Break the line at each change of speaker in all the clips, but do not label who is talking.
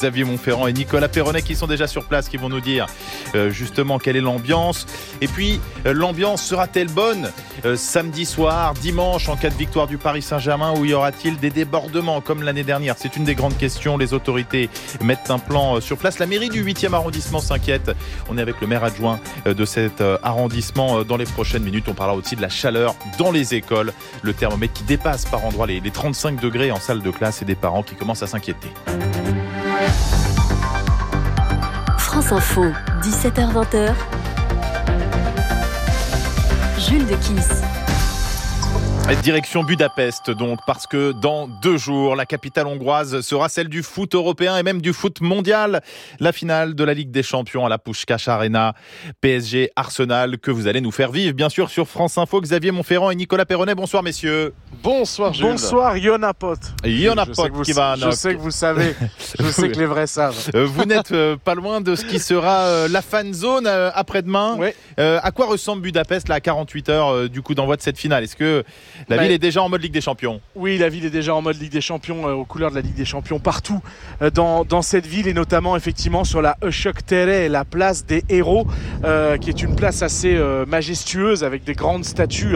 Xavier Monferrand et Nicolas Perronnet qui sont déjà sur place, qui vont nous dire justement quelle est l'ambiance. Et puis, l'ambiance sera-t-elle bonne samedi soir, dimanche, en cas de victoire du Paris Saint-Germain, ou y aura-t-il des débordements comme l'année dernière? C'est une des grandes questions. Les autorités mettent un plan sur place. La mairie du 8e arrondissement s'inquiète. On est avec le maire adjoint de cet arrondissement dans les prochaines minutes. On parlera aussi de la chaleur dans les écoles. Le thermomètre qui dépasse par endroits les 35 degrés en salle de classe et des parents qui commencent à s'inquiéter.
France Info, 17h-20h. Jules Dequisse.
Direction Budapest donc, parce que dans 2 jours, la capitale hongroise sera celle du foot européen et même du foot mondial. La finale de la Ligue des Champions à la Puskás Arena, PSG Arsenal, que vous allez nous faire vivre bien sûr sur France Info. Xavier Monferrand et Nicolas Perronnet, bonsoir messieurs.
Bonsoir Jules.
Bonsoir Yonapot.
Yonapot qui va.
Je sais que vous savez, je sais que les vrais savent.
Vous n'êtes pas loin de ce qui sera la fan zone après-demain.
Oui.
À quoi ressemble Budapest là, à 48 heures du coup d'envoi de cette finale? Est-ce que la ville est déjà en mode Ligue des Champions?
Oui, la ville est déjà en mode Ligue des Champions, aux couleurs de la Ligue des Champions partout dans cette ville, et notamment effectivement sur la Hősök tere, la place des héros, qui est une place assez majestueuse avec des grandes statues.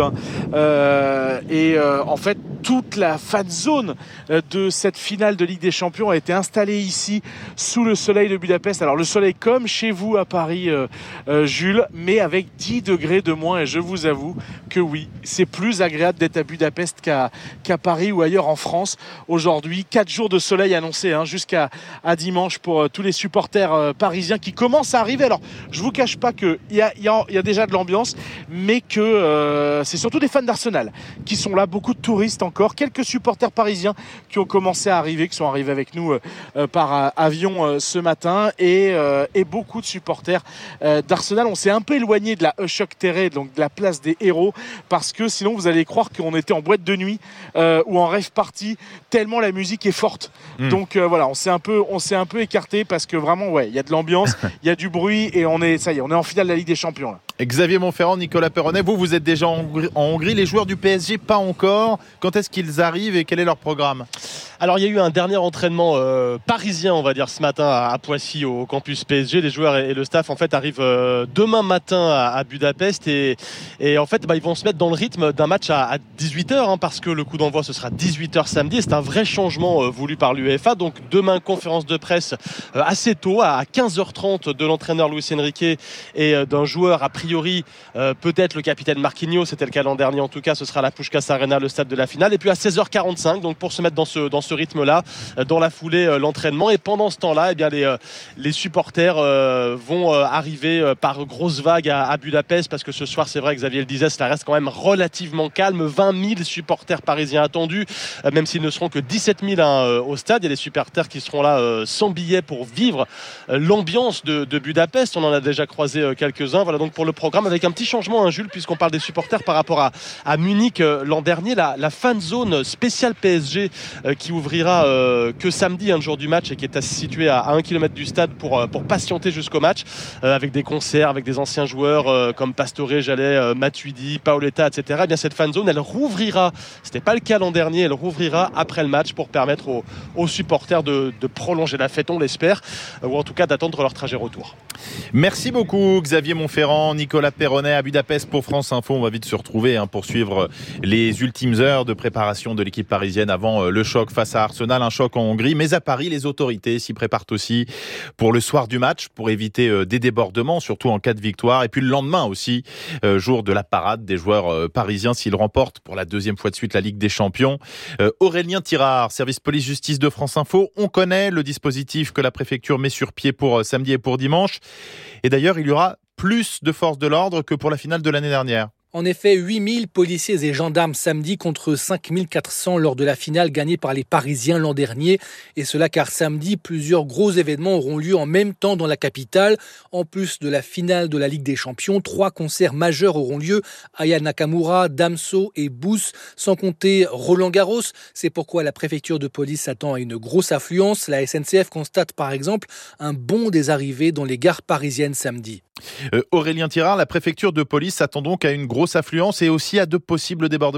En fait, toute la fan zone de cette finale de Ligue des Champions a été installée ici sous le soleil de Budapest. Alors le soleil comme chez vous à Paris, Jules, mais avec 10 degrés de moins, et je vous avoue que oui, c'est plus agréable d'être à Budapest qu'à Paris ou ailleurs en France. Aujourd'hui, 4 jours de soleil annoncés jusqu'à dimanche pour tous les supporters parisiens qui commencent à arriver. Alors, je vous cache pas qu'il y a déjà de l'ambiance, mais que c'est surtout des fans d'Arsenal qui sont là, beaucoup de touristes encore, quelques supporters parisiens qui ont commencé à arriver, qui sont arrivés avec nous par avion ce matin, et beaucoup de supporters d'Arsenal. On s'est un peu éloigné de la Hősök tere, donc de la place des héros, parce que sinon vous allez croire qu'on était en boîte de nuit ou en rave party, tellement la musique est forte. Donc voilà, on s'est un peu écarté parce que vraiment il y a de l'ambiance, il y a du bruit, et on est en finale de la Ligue des Champions là.
Xavier Monferrand, Nicolas Perronnet, vous êtes déjà en Hongrie, les joueurs du PSG pas encore. Quand est-ce qu'ils arrivent et quel est leur programme?
Alors il y a eu un dernier entraînement parisien, on va dire, ce matin à Poissy au campus PSG. Les joueurs et le staff en fait arrivent demain matin à Budapest, et en fait ils vont se mettre dans le rythme d'un match à 18h, parce que le coup d'envoi ce sera 18h samedi, et c'est un vrai changement voulu par l'UEFA. Donc demain, conférence de presse assez tôt à 15h30 de l'entraîneur Luis Enrique et d'un joueur a priori peut-être le capitaine Marquinhos, c'était le cas l'an dernier en tout cas. Ce sera la Puskás Arena, le stade de la finale, et puis à 16h45 donc pour se mettre dans ce rythme-là, dans la foulée l'entraînement, et pendant ce temps-là les supporters vont arriver par grosses vagues à Budapest, parce que ce soir, c'est vrai, Xavier le disait, cela reste quand même relativement calme. 20 000 supporters parisiens attendus, même s'ils ne seront que 17 000 au stade. Il y a des supporters qui seront là sans billets pour vivre l'ambiance de Budapest. On en a déjà croisé quelques-uns. Voilà donc pour le programme, avec un petit changement, Jules, puisqu'on parle des supporters par rapport à Munich l'an dernier. La fan zone spéciale PSG qui ouvrira que samedi, le jour du match, et qui est situé à 1 km du stade pour patienter jusqu'au match, avec des concerts, avec des anciens joueurs comme Pastore, Jallet, Matuidi, Paoletta, etc. Et bien cette fan zone, elle rouvrira, c'était pas le cas l'an dernier, elle rouvrira après le match pour permettre aux supporters de prolonger la fête, on l'espère, ou en tout cas d'attendre leur trajet retour.
Merci beaucoup Xavier Monferrand, Nicolas Perronnet à Budapest pour France Info. On va vite se retrouver pour suivre les ultimes heures de préparation de l'équipe parisienne avant le choc face à Arsenal, un choc en Hongrie. Mais à Paris, les autorités s'y préparent aussi pour le soir du match, pour éviter des débordements, surtout en cas de victoire. Et puis le lendemain aussi, jour de la parade des joueurs parisiens s'ils remportent pour la 2e fois de suite la Ligue des Champions. Aurélien Tirard, service police-justice de France Info. On connaît le dispositif que la préfecture met sur pied pour samedi et pour dimanche. Et d'ailleurs, il y aura plus de forces de l'ordre que pour la finale de l'année dernière.
En effet, 8000 policiers et gendarmes samedi contre 5400 lors de la finale gagnée par les Parisiens l'an dernier. Et cela car samedi, plusieurs gros événements auront lieu en même temps dans la capitale. En plus de la finale de la Ligue des Champions, 3 concerts majeurs auront lieu. Aya Nakamura, Damso et Booth, sans compter Roland Garros. C'est pourquoi la préfecture de police s'attend à une grosse affluence. La SNCF constate par exemple un bond des arrivées dans les gares parisiennes samedi.
Aurélien Tirard, la préfecture de police s'attend donc à une grosse affluence et aussi à de possibles débordements.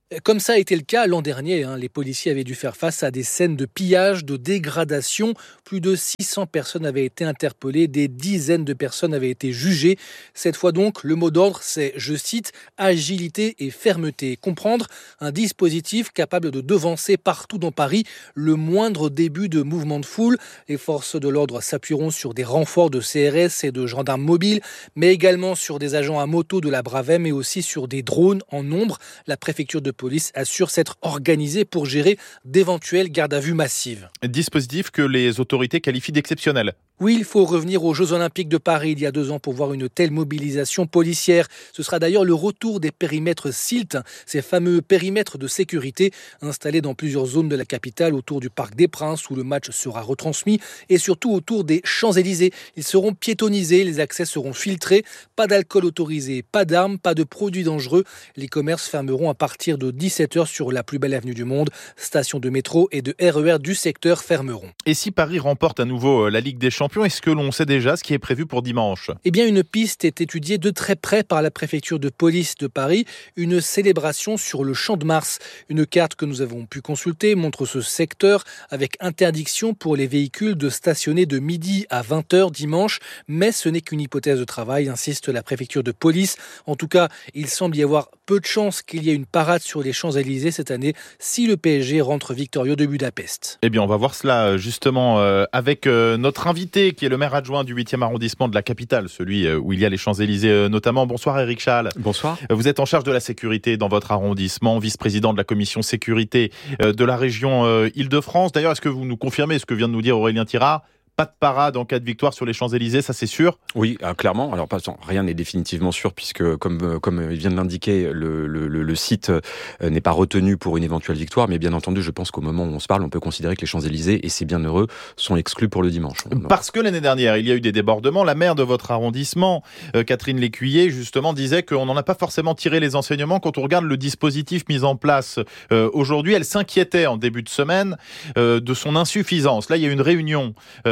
Comme ça a été le cas l'an dernier, les policiers avaient dû faire face à des scènes de pillage, de dégradation. Plus de 600 personnes avaient été interpellées, des dizaines de personnes avaient été jugées. Cette fois donc, le mot d'ordre, c'est, je cite, agilité et fermeté. Comprendre un dispositif capable de devancer partout dans Paris le moindre début de mouvement de foule. Les forces de l'ordre s'appuieront sur des renforts de CRS et de gendarmes mobiles, mais également sur des agents à moto de la Bravem et aussi sur des drones en nombre. La préfecture de police assure s'être organisée pour gérer d'éventuelles gardes à vue massives.
Dispositif que les autorités qualifient d'exceptionnel.
Oui, il faut revenir aux Jeux Olympiques de Paris il y a 2 ans pour voir une telle mobilisation policière. Ce sera d'ailleurs le retour des périmètres SILT, ces fameux périmètres de sécurité installés dans plusieurs zones de la capitale autour du Parc des Princes où le match sera retransmis et surtout autour des Champs-Élysées. Ils seront piétonnisés, les accès seront filtrés, pas d'alcool autorisé, pas d'armes, pas de produits dangereux. Les commerces fermeront à partir de 17h sur la plus belle avenue du monde. Stations de métro et de RER du secteur fermeront.
Et si Paris remporte à nouveau la Ligue des Champions, est-ce que l'on sait déjà ce qui est prévu pour dimanche ?
Eh bien, une piste est étudiée de très près par la préfecture de police de Paris. Une célébration sur le Champ de Mars. Une carte que nous avons pu consulter montre ce secteur avec interdiction pour les véhicules de stationner de midi à 20h dimanche. Mais ce n'est qu'une hypothèse de travail, insiste la préfecture de police. En tout cas, il semble y avoir peu de chances qu'il y ait une parade sur les Champs-Élysées cette année si le PSG rentre victorieux de Budapest.
Eh bien, on va voir cela justement avec notre invité qui est le maire adjoint du 8e arrondissement de la capitale, celui où il y a les Champs-Élysées notamment. Bonsoir Éric Chahal.
Bonsoir.
Vous êtes en charge de la sécurité dans votre arrondissement, vice-président de la commission sécurité de la région Île-de-France. D'ailleurs, est-ce que vous nous confirmez ce que vient de nous dire Aurélien Thirard ? Pas de parade en cas de victoire sur les Champs-Élysées, ça c'est sûr ?
Oui, clairement. Alors, rien n'est définitivement sûr puisque, comme il vient de l'indiquer, le site n'est pas retenu pour une éventuelle victoire. Mais bien entendu, je pense qu'au moment où on se parle, on peut considérer que les Champs-Élysées, et c'est bien heureux, sont exclus pour le dimanche.
Parce que l'année dernière, il y a eu des débordements. La maire de votre arrondissement, Catherine Lécuyer, justement, disait qu'on n'en a pas forcément tiré les enseignements. Quand on regarde le dispositif mis en place aujourd'hui, elle s'inquiétait en début de semaine de son insuffisance. Là, il y a une réunion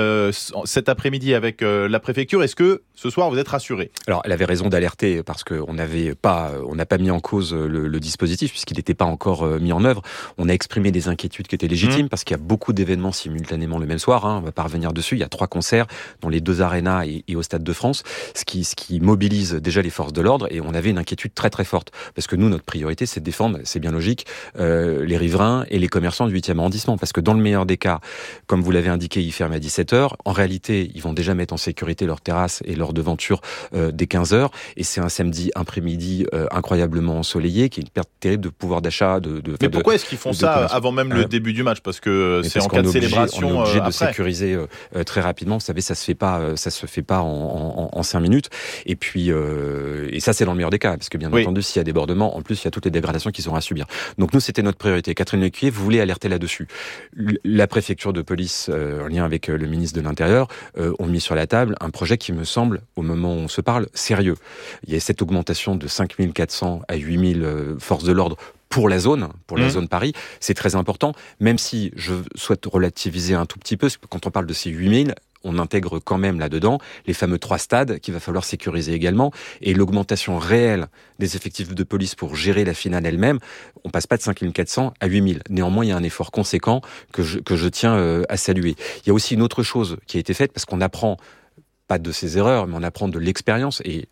cet après-midi avec la préfecture. Est-ce que ce soir vous êtes rassuré ?
Alors elle avait raison d'alerter parce qu'on n'a pas mis en cause le dispositif puisqu'il n'était pas encore mis en œuvre. On a exprimé des inquiétudes qui étaient légitimes parce qu'il y a beaucoup d'événements simultanément le même soir. On va pas revenir dessus. Il y a 3 concerts dans les 2 arénas et au Stade de France, ce qui mobilise déjà les forces de l'ordre, et on avait une inquiétude très très forte parce que nous, notre priorité, c'est de défendre, c'est bien logique, les riverains et les commerçants du 8e arrondissement, parce que dans le meilleur des cas, comme vous l'avez indiqué, ils ferment à 17h. En réalité, ils vont déjà mettre en sécurité leurs terrasses et leurs devantures dès 15h. Et c'est un samedi après-midi incroyablement ensoleillé, qui est une perte terrible de pouvoir d'achat.
Mais pourquoi est-ce qu'ils font ça avant même le début du match ? Parce que c'est en cas de célébration.
On est obligé de sécuriser très rapidement. Vous savez, ça se fait pas en 5 minutes. Et puis, et ça, c'est dans le meilleur des cas, parce que bien entendu, s'il y a débordement, en plus, il y a toutes les dégradations qui sont à subir. Donc nous, c'était notre priorité. Catherine Lécuyer voulait alerter là-dessus. La préfecture de police, en lien avec le ministre de l'Intérieur, ont mis sur la table un projet qui me semble, au moment où on se parle, sérieux. Il y a cette augmentation de 5400 à 8000 forces de l'ordre pour la zone Paris. C'est très important, même si je souhaite relativiser un tout petit peu, parce que quand on parle de ces 8000, on intègre quand même là-dedans les fameux 3 stades qu'il va falloir sécuriser également, et l'augmentation réelle des effectifs de police pour gérer la finale elle-même, on passe pas de 5400 à 8000. Néanmoins, il y a un effort conséquent que je tiens à saluer. Il y a aussi une autre chose qui a été faite, parce qu'on apprend pas de ses erreurs, mais on apprend de l'expérience, et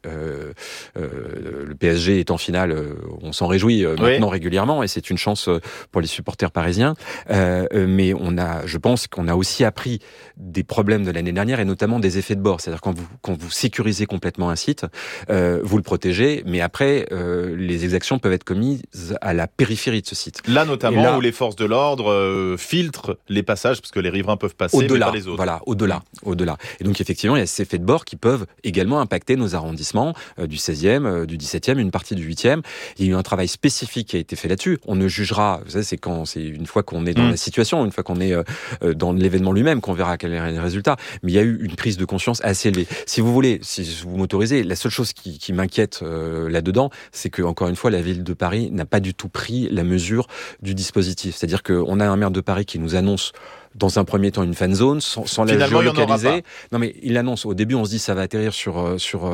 le PSG est en finale, on s'en réjouit maintenant régulièrement, et c'est une chance pour les supporters parisiens, mais je pense qu'on a aussi appris des problèmes de l'année dernière, et notamment des effets de bord. C'est-à-dire quand vous sécurisez complètement un site, vous le protégez, mais après les exactions peuvent être commises à la périphérie de ce site.
Là notamment, où les forces de l'ordre filtrent les passages, parce que les riverains peuvent passer, mais pas les autres.
Voilà, au-delà. Et donc effectivement, il y a ces effets de bord qui peuvent également impacter nos arrondissements du 16e, du 17e, une partie du 8e. Il y a eu un travail spécifique qui a été fait là-dessus. On ne jugera, vous savez, c'est une fois qu'on est dans la situation, une fois qu'on est dans l'événement lui-même, qu'on verra quel est le résultat. Mais il y a eu une prise de conscience assez élevée. Si vous voulez, si vous m'autorisez, la seule chose qui m'inquiète là-dedans, c'est que, encore une fois, la ville de Paris n'a pas du tout pris la mesure du dispositif. C'est-à-dire qu'on a un maire de Paris qui nous annonce dans un premier temps une fan zone sans la géolocaliser. Non mais il annonce, au début on se dit ça va atterrir sur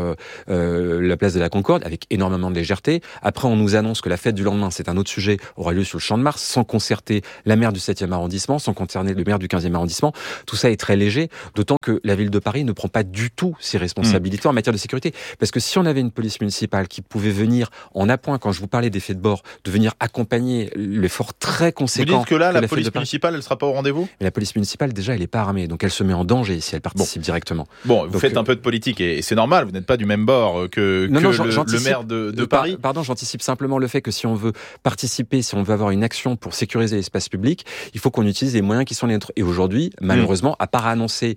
la place de la Concorde avec énormément de légèreté. Après on nous annonce que la fête du lendemain, c'est un autre sujet, aura lieu sur le Champ de Mars, sans concerter la maire du 7e arrondissement, sans concerner le maire du 15e arrondissement. Tout ça est très léger, d'autant que la ville de Paris ne prend pas du tout ses responsabilités en matière de sécurité. Parce que si on avait une police municipale qui pouvait venir en appoint, quand je vous parlais d'effets de bord, de venir accompagner l'effort très conséquent.
Vous dites que là, la police municipale, elle ne sera pas au rendez-vous ?
Mais la police municipale, déjà, elle n'est pas armée, donc elle se met en danger si elle participe directement.
Bon, vous faites un peu de politique et c'est normal, vous n'êtes pas du même bord que le maire de Paris.
Pardon, j'anticipe simplement le fait que si on veut participer, si on veut avoir une action pour sécuriser l'espace public, il faut qu'on utilise les moyens qui sont les nôtres. Et aujourd'hui, malheureusement, à part annoncer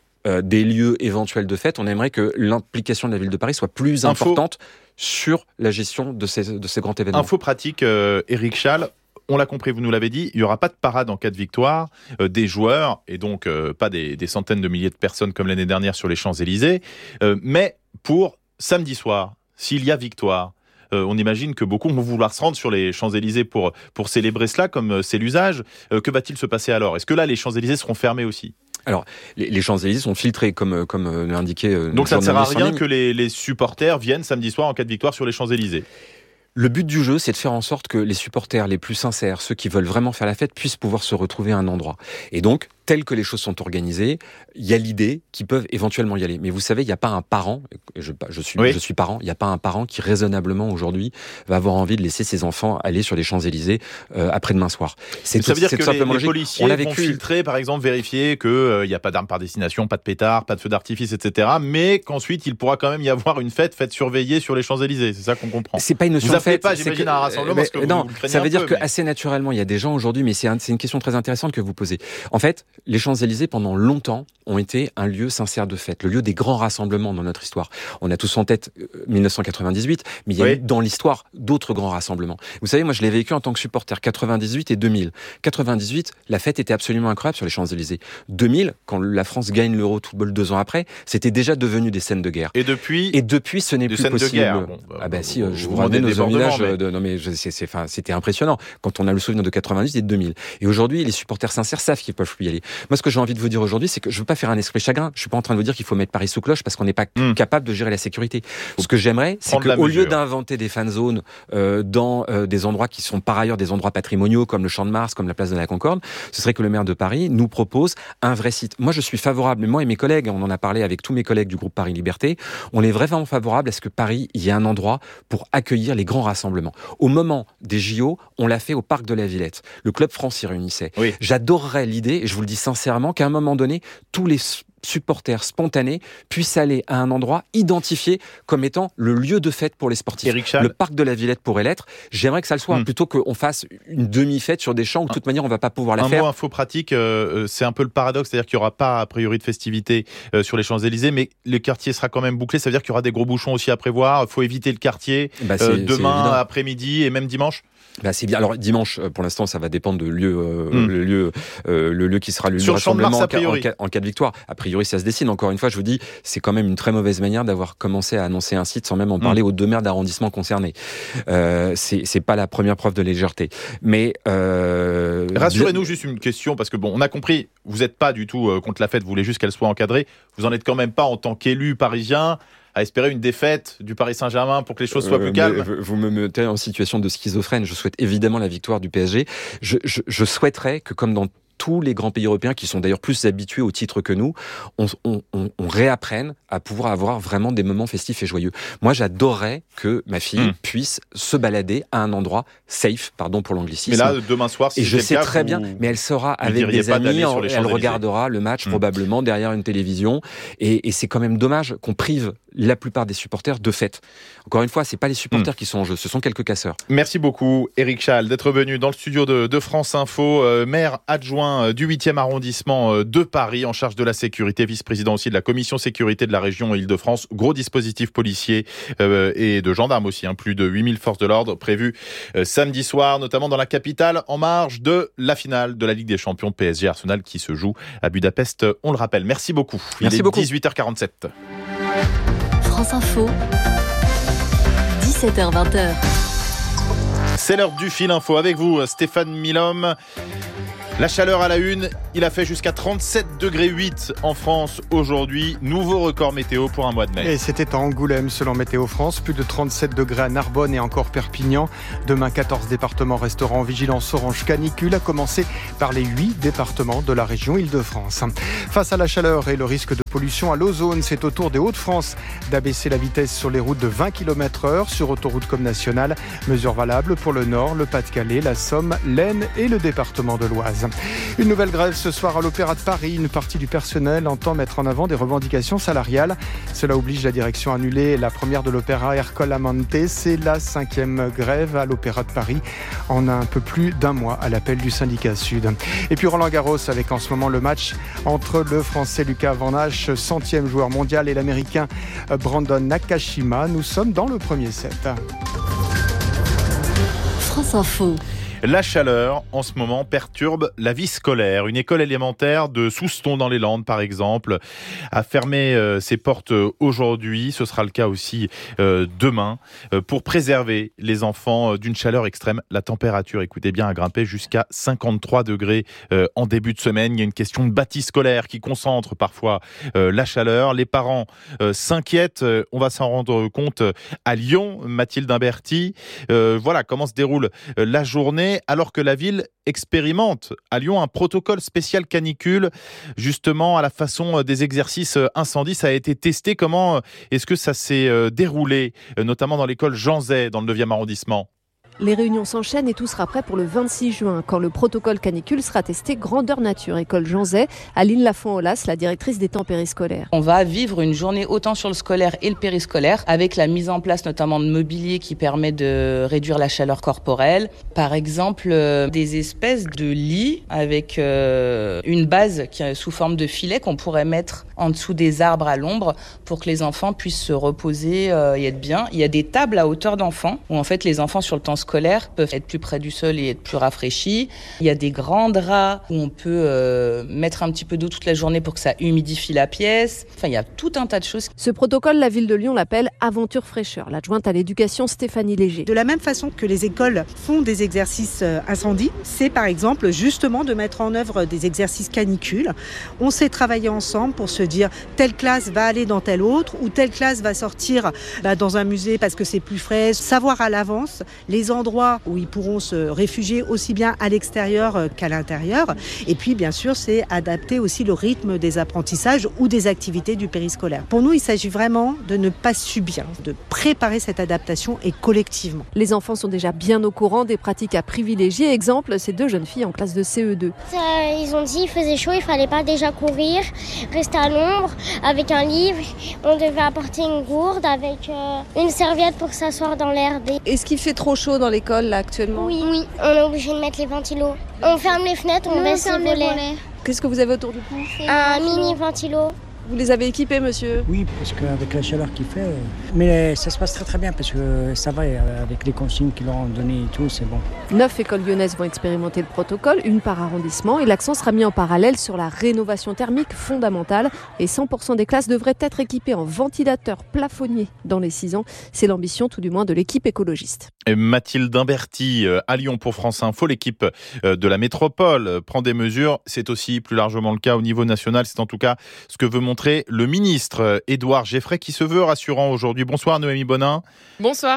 des lieux éventuels de fête, on aimerait que l'implication de la ville de Paris soit plus importante sur la gestion de ces grands événements.
Info pratique, Éric Chal. On l'a compris, vous nous l'avez dit, il n'y aura pas de parade en cas de victoire des joueurs, et donc pas des centaines de milliers de personnes comme l'année dernière sur les Champs-Élysées, mais pour samedi soir, s'il y a victoire, on imagine que beaucoup vont vouloir se rendre sur les Champs-Élysées pour célébrer cela, comme c'est l'usage. Que va-t-il se passer alors ? Est-ce que là, les Champs-Élysées seront fermés aussi ?
Alors, les Champs-Élysées sont filtrés, comme l'indiquait.
Donc ça ne sert à rien que les supporters viennent samedi soir en cas de victoire sur les Champs-Élysées.
Le but du jeu, c'est de faire en sorte que les supporters les plus sincères, ceux qui veulent vraiment faire la fête, puissent pouvoir se retrouver à un endroit. Et donc, tel que les choses sont organisées, il y a l'idée qu'ils peuvent éventuellement y aller. Mais vous savez, il n'y a pas un parent, je suis parent, il n'y a pas un parent qui raisonnablement aujourd'hui va avoir envie de laisser ses enfants aller sur les Champs-Élysées après-demain soir.
Ça veut dire que les policiers vont filtrer, par exemple, vérifier qu'il n'y a pas d'armes par destination, pas de pétards, pas de feux d'artifice, etc. Mais qu'ensuite, il pourra quand même y avoir une fête surveillée sur les Champs-Élysées. C'est ça qu'on comprend.
C'est pas une notion de fête.
Pas, j'imagine, un rassemblement parce que
non,
vous craignez
ça veut dire
que
assez naturellement, il y a des gens aujourd'hui, mais c'est une question très intéressante que vous posez. En fait, les Champs-Élysées, pendant longtemps, ont été un lieu sincère de fête, le lieu des grands rassemblements dans notre histoire. On a tous en tête 1998, mais il y a eu dans l'histoire d'autres grands rassemblements. Vous savez, moi, je l'ai vécu en tant que supporter, 98 et 2000. 98, la fête était absolument incroyable sur les Champs-Élysées. 2000, quand la France gagne l'Euro de football 2 ans après, c'était déjà devenu des scènes de guerre.
Et depuis,
ce n'est plus possible. Je vous ramène aux villages. Non, mais c'était impressionnant quand on a le souvenir de 98 et de 2000. Et aujourd'hui, les supporters sincères savent qu'ils peuvent plus y aller. Moi, ce que j'ai envie de vous dire aujourd'hui, c'est que je veux pas faire un esprit chagrin. Je suis pas en train de vous dire qu'il faut mettre Paris sous cloche parce qu'on n'est pas capable de gérer la sécurité. Ce que j'aimerais, c'est qu'au lieu d'inventer des fan zones dans des endroits qui sont par ailleurs des endroits patrimoniaux comme le Champ de Mars, comme la place de la Concorde, ce serait que le maire de Paris nous propose un vrai site. Moi, je suis favorable, moi et mes collègues, on en a parlé avec tous mes collègues du groupe Paris Liberté, on est vraiment favorable à ce que Paris, il y ait un endroit pour accueillir les grands rassemblements. Au moment des JO, on l'a fait au parc de la Villette. Le Club France s'y réunissait. Oui. J'adorerais l'idée, et je vous le dis sincèrement, qu'à un moment donné, tous les supporters spontanés puissent aller à un endroit identifié comme étant le lieu de fête pour les sportifs. Le parc de la Villette pourrait l'être. J'aimerais que ça le soit, plutôt qu'on fasse une demi-fête sur des champs où de toute manière on va pas pouvoir la faire.
Un mot info pratique, c'est un peu le paradoxe, c'est-à-dire qu'il n'y aura pas a priori de festivités sur les Champs-Élysées, mais le quartier sera quand même bouclé, ça veut dire qu'il y aura des gros bouchons aussi à prévoir, il faut éviter le quartier demain après-midi et même dimanche.
C'est bien. Alors dimanche, pour l'instant, ça va dépendre de le lieu qui sera le lieu de rassemblement en cas de victoire. A priori, ça se dessine. Encore une fois, je vous dis, c'est quand même une très mauvaise manière d'avoir commencé à annoncer un site sans même en parler aux 2 maires d'arrondissement concernés. C'est pas la première preuve de légèreté. Mais
rassurez-nous, juste une question, parce que on a compris, vous n'êtes pas du tout contre la fête, vous voulez juste qu'elle soit encadrée. Vous en êtes quand même pas en tant qu'élu parisien à espérer une défaite du Paris Saint-Germain pour que les choses soient plus calmes.
Vous me mettez en situation de schizophrène. Je souhaite évidemment la victoire du PSG. Je souhaiterais que, comme dans tous les grands pays européens qui sont d'ailleurs plus habitués au titre que nous, on réapprenne à pouvoir avoir vraiment des moments festifs et joyeux. Moi, j'adorerais que ma fille puisse se balader à un endroit safe, pardon pour l'anglicisme.
Mais là, demain soir, si
et je sais très bien, mais elle sera avec des amis, elle regardera le match probablement derrière une télévision, et c'est quand même dommage qu'on prive la plupart des supporters de fête. Encore une fois, c'est pas les supporters qui sont en jeu, ce sont quelques casseurs.
Merci beaucoup, Éric Chal, d'être venu dans le studio de France Info, maire adjoint du 8e arrondissement de Paris, en charge de la sécurité, vice-président aussi de la commission sécurité de la région Île-de-France. Gros dispositif policier et de gendarmes aussi, plus de 8000 forces de l'ordre prévues samedi soir, notamment dans la capitale, en marge de la finale de la Ligue des Champions PSG Arsenal qui se joue à Budapest, on le rappelle. Merci beaucoup.
Merci beaucoup.
18h47.
France Info, 17h-20h.
C'est l'heure du fil info avec vous, Stéphane Milhomme. La chaleur à la une, il a fait jusqu'à 37,8 degrés en France aujourd'hui. Nouveau record météo pour un mois de mai.
Et c'était à Angoulême selon Météo France. Plus de 37 degrés à Narbonne et encore Perpignan. Demain, 14 départements resteront en vigilance orange canicule, à commencer par les 8 départements de la région Île-de-France. Face à la chaleur et le risque de pollution à l'ozone, c'est au tour des Hauts-de-France d'abaisser la vitesse sur les routes de 20 km/h sur autoroute comme nationale. Mesure valable pour le Nord, le Pas-de-Calais, la Somme, l'Aisne et le département de l'Oise. Une nouvelle grève ce soir à l'Opéra de Paris. Une partie du personnel entend mettre en avant des revendications salariales. Cela oblige la direction à annuler la première de l'Opéra Ercole Amante. C'est la 5e grève à l'Opéra de Paris en un peu plus d'un mois à l'appel du syndicat Sud. Et puis Roland Garros avec en ce moment le match entre le Français Lucas Van Hache, 100e joueur mondial, et l'Américain Brandon Nakashima. Nous sommes dans le premier set.
France Info.
La chaleur, en ce moment, perturbe la vie scolaire. Une école élémentaire de Souston dans les Landes, par exemple, a fermé ses portes aujourd'hui. Ce sera le cas aussi demain. Pour préserver les enfants d'une chaleur extrême, la température, écoutez bien, a grimpé jusqu'à 53 degrés en début de semaine. Il y a une question de bâti scolaire qui concentre parfois la chaleur. Les parents s'inquiètent. On va s'en rendre compte à Lyon. Mathilde Imberti, voilà comment se déroule la journée, alors que la ville expérimente à Lyon un protocole spécial canicule, justement à la façon des exercices incendie. Ça a été testé. Comment est-ce que ça s'est déroulé, notamment dans l'école Jean Zay, dans le 9e arrondissement ?
Les réunions s'enchaînent et tout sera prêt pour le 26 juin, quand le protocole canicule sera testé grandeur nature. École Jean Zay, Aline Lafont-Olas, la directrice des temps périscolaires.
On va vivre une journée autant sur le scolaire et le périscolaire, avec la mise en place notamment de mobilier qui permet de réduire la chaleur corporelle. Par exemple, des espèces de lits avec une base qui est sous forme de filet qu'on pourrait mettre en dessous des arbres à l'ombre pour que les enfants puissent se reposer et être bien. Il y a des tables à hauteur d'enfants où en fait les enfants sur le temps scolaire peuvent être plus près du sol et être plus rafraîchis. Il y a des grands draps où on peut mettre un petit peu d'eau toute la journée pour que ça humidifie la pièce. Enfin, il y a tout un tas de choses.
Ce protocole, la ville de Lyon l'appelle Aventure Fraîcheur. L'adjointe à l'éducation Stéphanie Léger.
De la même façon que les écoles font des exercices incendie, c'est par exemple justement de mettre en œuvre des exercices canicules. On s'est travaillé ensemble pour se dire telle classe va aller dans telle autre ou telle classe va sortir dans un musée parce que c'est plus frais. Savoir à l'avance les endroits où ils pourront se réfugier aussi bien à l'extérieur qu'à l'intérieur. Et puis bien sûr, c'est adapter aussi le rythme des apprentissages ou des activités du périscolaire. Pour nous, il s'agit vraiment de ne pas subir, de préparer cette adaptation et collectivement.
Les enfants sont déjà bien au courant des pratiques à privilégier. Exemple, ces 2 jeunes filles en classe de CE2.
Ils ont dit qu'il faisait chaud, il fallait pas déjà courir, rester à l'ombre avec un livre. On devait apporter une gourde avec une serviette pour s'asseoir dans l'herbe.
Est-ce qu'il fait trop chaud dans l'école là actuellement ?
Oui, on est obligé de mettre les ventilos. On ferme les fenêtres, on baisse les volets.
Qu'est-ce que vous avez autour du cou ?
Un mini ventilo.
Vous les avez équipés, monsieur ?
Oui, parce qu'avec la chaleur qu'il fait, mais ça se passe très très bien parce que ça va avec les consignes qu'ils leur ont données et tout, c'est bon.
9 écoles lyonnaises vont expérimenter le protocole, une par arrondissement, et l'accent sera mis en parallèle sur la rénovation thermique fondamentale. Et 100% des classes devraient être équipées en ventilateurs plafonniers dans les 6 ans. C'est l'ambition tout du moins de l'équipe écologiste.
Et Mathilde Imberti à Lyon pour France Info. L'équipe de la métropole prend des mesures. C'est aussi plus largement le cas au niveau national. C'est en tout cas ce que veut montrer le ministre Édouard Geffray, qui se veut rassurant aujourd'hui. Bonsoir Noémie Bonin.
Bonsoir.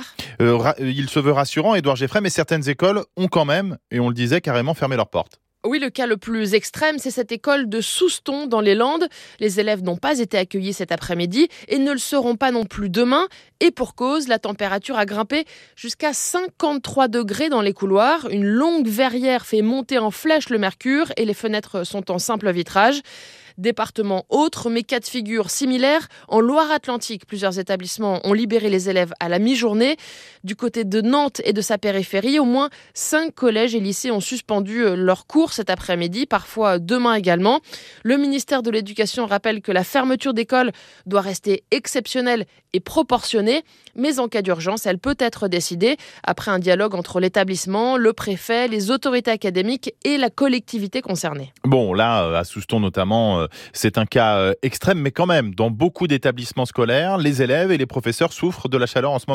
Il se veut rassurant, Édouard Geffray, mais certaines écoles ont quand même, et on le disait, carrément fermé leurs portes.
Oui, le cas le plus extrême, c'est cette école de Souston dans les Landes. Les élèves n'ont pas été accueillis cet après-midi et ne le seront pas non plus demain. Et pour cause, la température a grimpé jusqu'à 53 degrés dans les couloirs. Une longue verrière fait monter en flèche le mercure et les fenêtres sont en simple vitrage. Département autre, mais cas de figure similaire. En Loire-Atlantique, plusieurs établissements ont libéré les élèves à la mi-journée. Du côté de Nantes et de sa périphérie, au moins 5 collèges et lycées ont suspendu leurs cours cet après-midi, parfois demain également. Le ministère de l'Éducation rappelle que la fermeture d'écoles doit rester exceptionnelle et proportionnée, mais en cas d'urgence, elle peut être décidée après un dialogue entre l'établissement, le préfet, les autorités académiques et la collectivité concernée.
Bon, là, à Souston notamment, c'est un cas extrême, mais quand même, dans beaucoup d'établissements scolaires, les élèves et les professeurs souffrent de la chaleur en ce moment.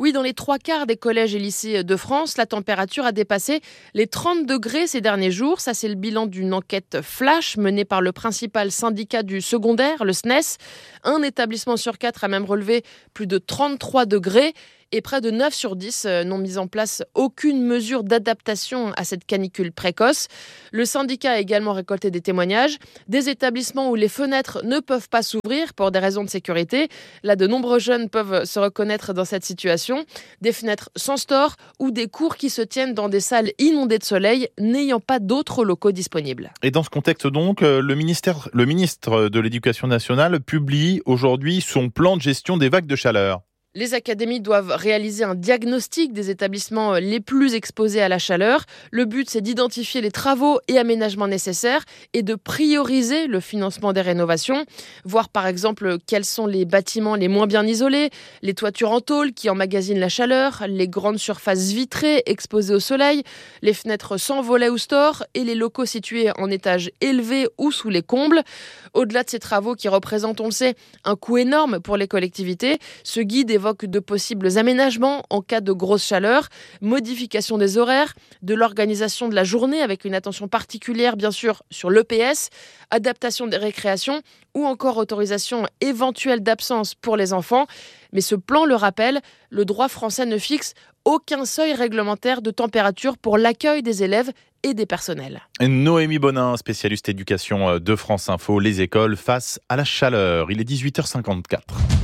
Oui, dans les 3/4 des collèges et lycées de France, la température a dépassé les 30 degrés ces derniers jours. Ça, c'est le bilan d'une enquête flash menée par le principal syndicat du secondaire, le SNES. Un établissement sur 4 a même relevé plus de 33 degrés. Et près de 9 sur 10 n'ont mis en place aucune mesure d'adaptation à cette canicule précoce. Le syndicat a également récolté des témoignages. Des établissements où les fenêtres ne peuvent pas s'ouvrir pour des raisons de sécurité. Là, de nombreux jeunes peuvent se reconnaître dans cette situation. Des fenêtres sans store ou des cours qui se tiennent dans des salles inondées de soleil, n'ayant pas d'autres locaux disponibles.
Et dans ce contexte donc, le ministre de l'Éducation nationale publie aujourd'hui son plan de gestion des vagues de chaleur.
Les académies doivent réaliser un diagnostic des établissements les plus exposés à la chaleur. Le but, c'est d'identifier les travaux et aménagements nécessaires et de prioriser le financement des rénovations. Voir par exemple quels sont les bâtiments les moins bien isolés, les toitures en tôle qui emmagasinent la chaleur, les grandes surfaces vitrées exposées au soleil, les fenêtres sans volets ou stores et les locaux situés en étage élevé ou sous les combles. Au-delà de ces travaux qui représentent, on le sait, un coût énorme pour les collectivités, ce guide évoque de possibles aménagements en cas de grosse chaleur, modification des horaires, de l'organisation de la journée avec une attention particulière bien sûr sur l'EPS, adaptation des récréations ou encore autorisation éventuelle d'absence pour les enfants. Mais ce plan le rappelle, le droit français ne fixe aucun seuil réglementaire de température pour l'accueil des élèves et des personnels.
Noémie Bonin, spécialiste éducation de France Info, les écoles face à la chaleur. Il est 18h54.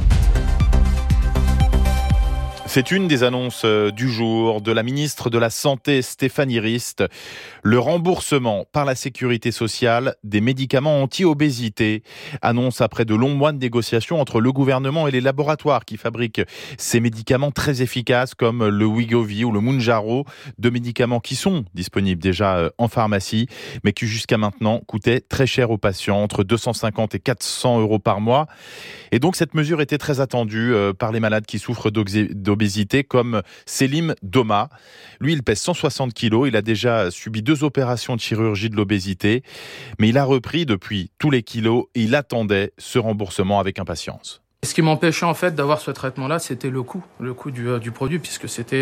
C'est une des annonces du jour de la ministre de la Santé, Stéphanie Rist. Le remboursement par la Sécurité sociale des médicaments anti-obésité. Annonce après de longs mois de négociations entre le gouvernement et les laboratoires qui fabriquent ces médicaments très efficaces comme le Wegovy ou le Mounjaro. Deux médicaments qui sont disponibles déjà en pharmacie, mais qui jusqu'à maintenant coûtaient très cher aux patients, entre 250 et 400 € par mois. Et donc cette mesure était très attendue par les malades qui souffrent d'obésité, comme Selim Doma. Lui, il pèse 160 kilos. Il a déjà subi 2 opérations de chirurgie de l'obésité. Mais il a repris depuis tous les kilos et il attendait ce remboursement avec impatience.
Ce qui m'empêchait en fait d'avoir ce traitement-là, c'était le coût du produit, puisque c'était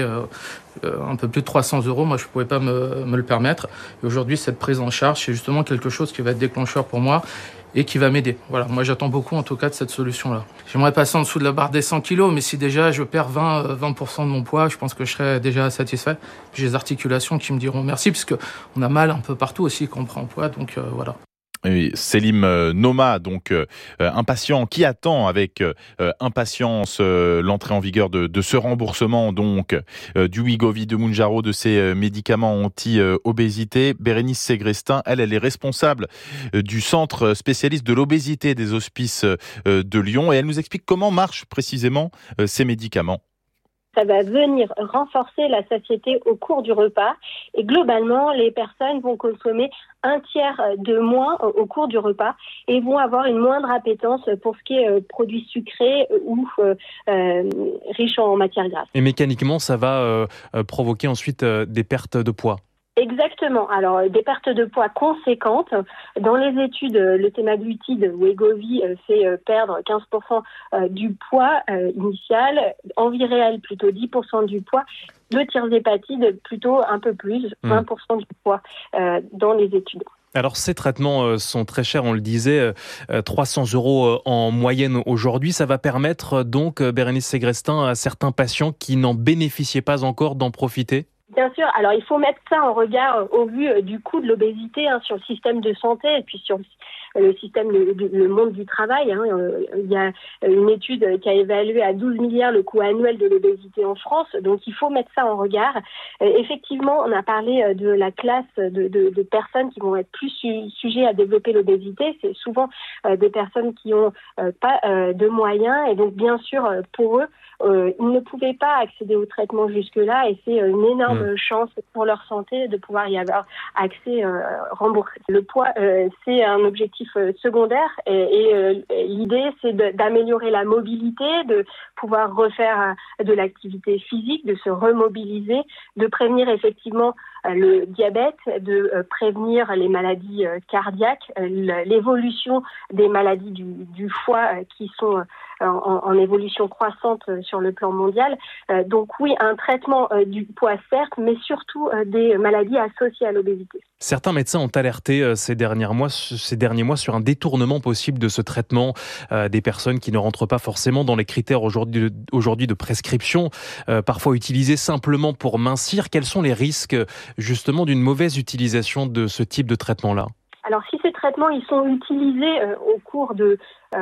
un peu plus de 300 €. Moi, je ne pouvais pas me le permettre. Et aujourd'hui, cette prise en charge, c'est justement quelque chose qui va être déclencheur pour moi et qui va m'aider. Voilà, moi j'attends beaucoup en tout cas de cette solution-là. J'aimerais passer en dessous de la barre des 100 kilos, mais si déjà je perds 20% de mon poids, je pense que je serai déjà satisfait. J'ai des articulations qui me diront merci, puisque on a mal un peu partout aussi quand on prend poids, donc voilà.
Oui, Selim Noma, donc un patient qui attend avec impatience l'entrée en vigueur de ce remboursement donc du Wegovy, de Mounjaro, de ces médicaments anti-obésité. Bérénice Ségrestin, elle est responsable du centre spécialiste de l'obésité des hospices de Lyon et elle nous explique comment marchent précisément ces médicaments.
Ça va venir renforcer la satiété au cours du repas et globalement, les personnes vont consommer un tiers de moins au cours du repas et vont avoir une moindre appétence pour ce qui est produits sucrés ou riches en matières grasses.
Et mécaniquement, ça va provoquer ensuite des pertes de poids.
Exactement. Alors, des pertes de poids conséquentes. Dans les études, le semaglutide Wegovy fait perdre 15% du poids initial. Enviréal, plutôt 10% du poids. Le tirzépatide, plutôt un peu plus, 20% du poids dans les études.
Alors ces traitements sont très chers, on le disait, 300 € en moyenne aujourd'hui. Ça va permettre donc, Bérénice Ségrestin, à certains patients qui n'en bénéficiaient pas encore d'en profiter ?
Bien sûr. Alors, il faut mettre ça en regard au vu du coût de l'obésité sur le système de santé et puis sur le système, le monde du travail. Il y a une étude qui a évalué à 12 milliards le coût annuel de l'obésité en France. Donc, il faut mettre ça en regard. Effectivement, on a parlé de la classe de personnes qui vont être plus sujets à développer l'obésité. C'est souvent des personnes qui ont pas de moyens. Et donc, bien sûr, pour eux, ils ne pouvaient pas accéder au traitement jusque-là et c'est une énorme chance pour leur santé de pouvoir y avoir accès remboursé. Le poids, c'est un objectif secondaire et l'idée, c'est d'améliorer la mobilité, de pouvoir refaire de l'activité physique, de se remobiliser, de prévenir effectivement le diabète, de prévenir les maladies cardiaques, l'évolution des maladies du foie qui sont en évolution croissante sur le plan mondial. Donc oui, un traitement du poids certes, mais surtout des maladies associées à l'obésité.
Certains médecins ont alerté ces derniers mois sur un détournement possible de ce traitement des personnes qui ne rentrent pas forcément dans les critères aujourd'hui de prescription, parfois utilisés simplement pour mincir. Quels sont les risques justement d'une mauvaise utilisation de ce type de traitement-là ?
Alors si ces traitements ils sont utilisés au cours de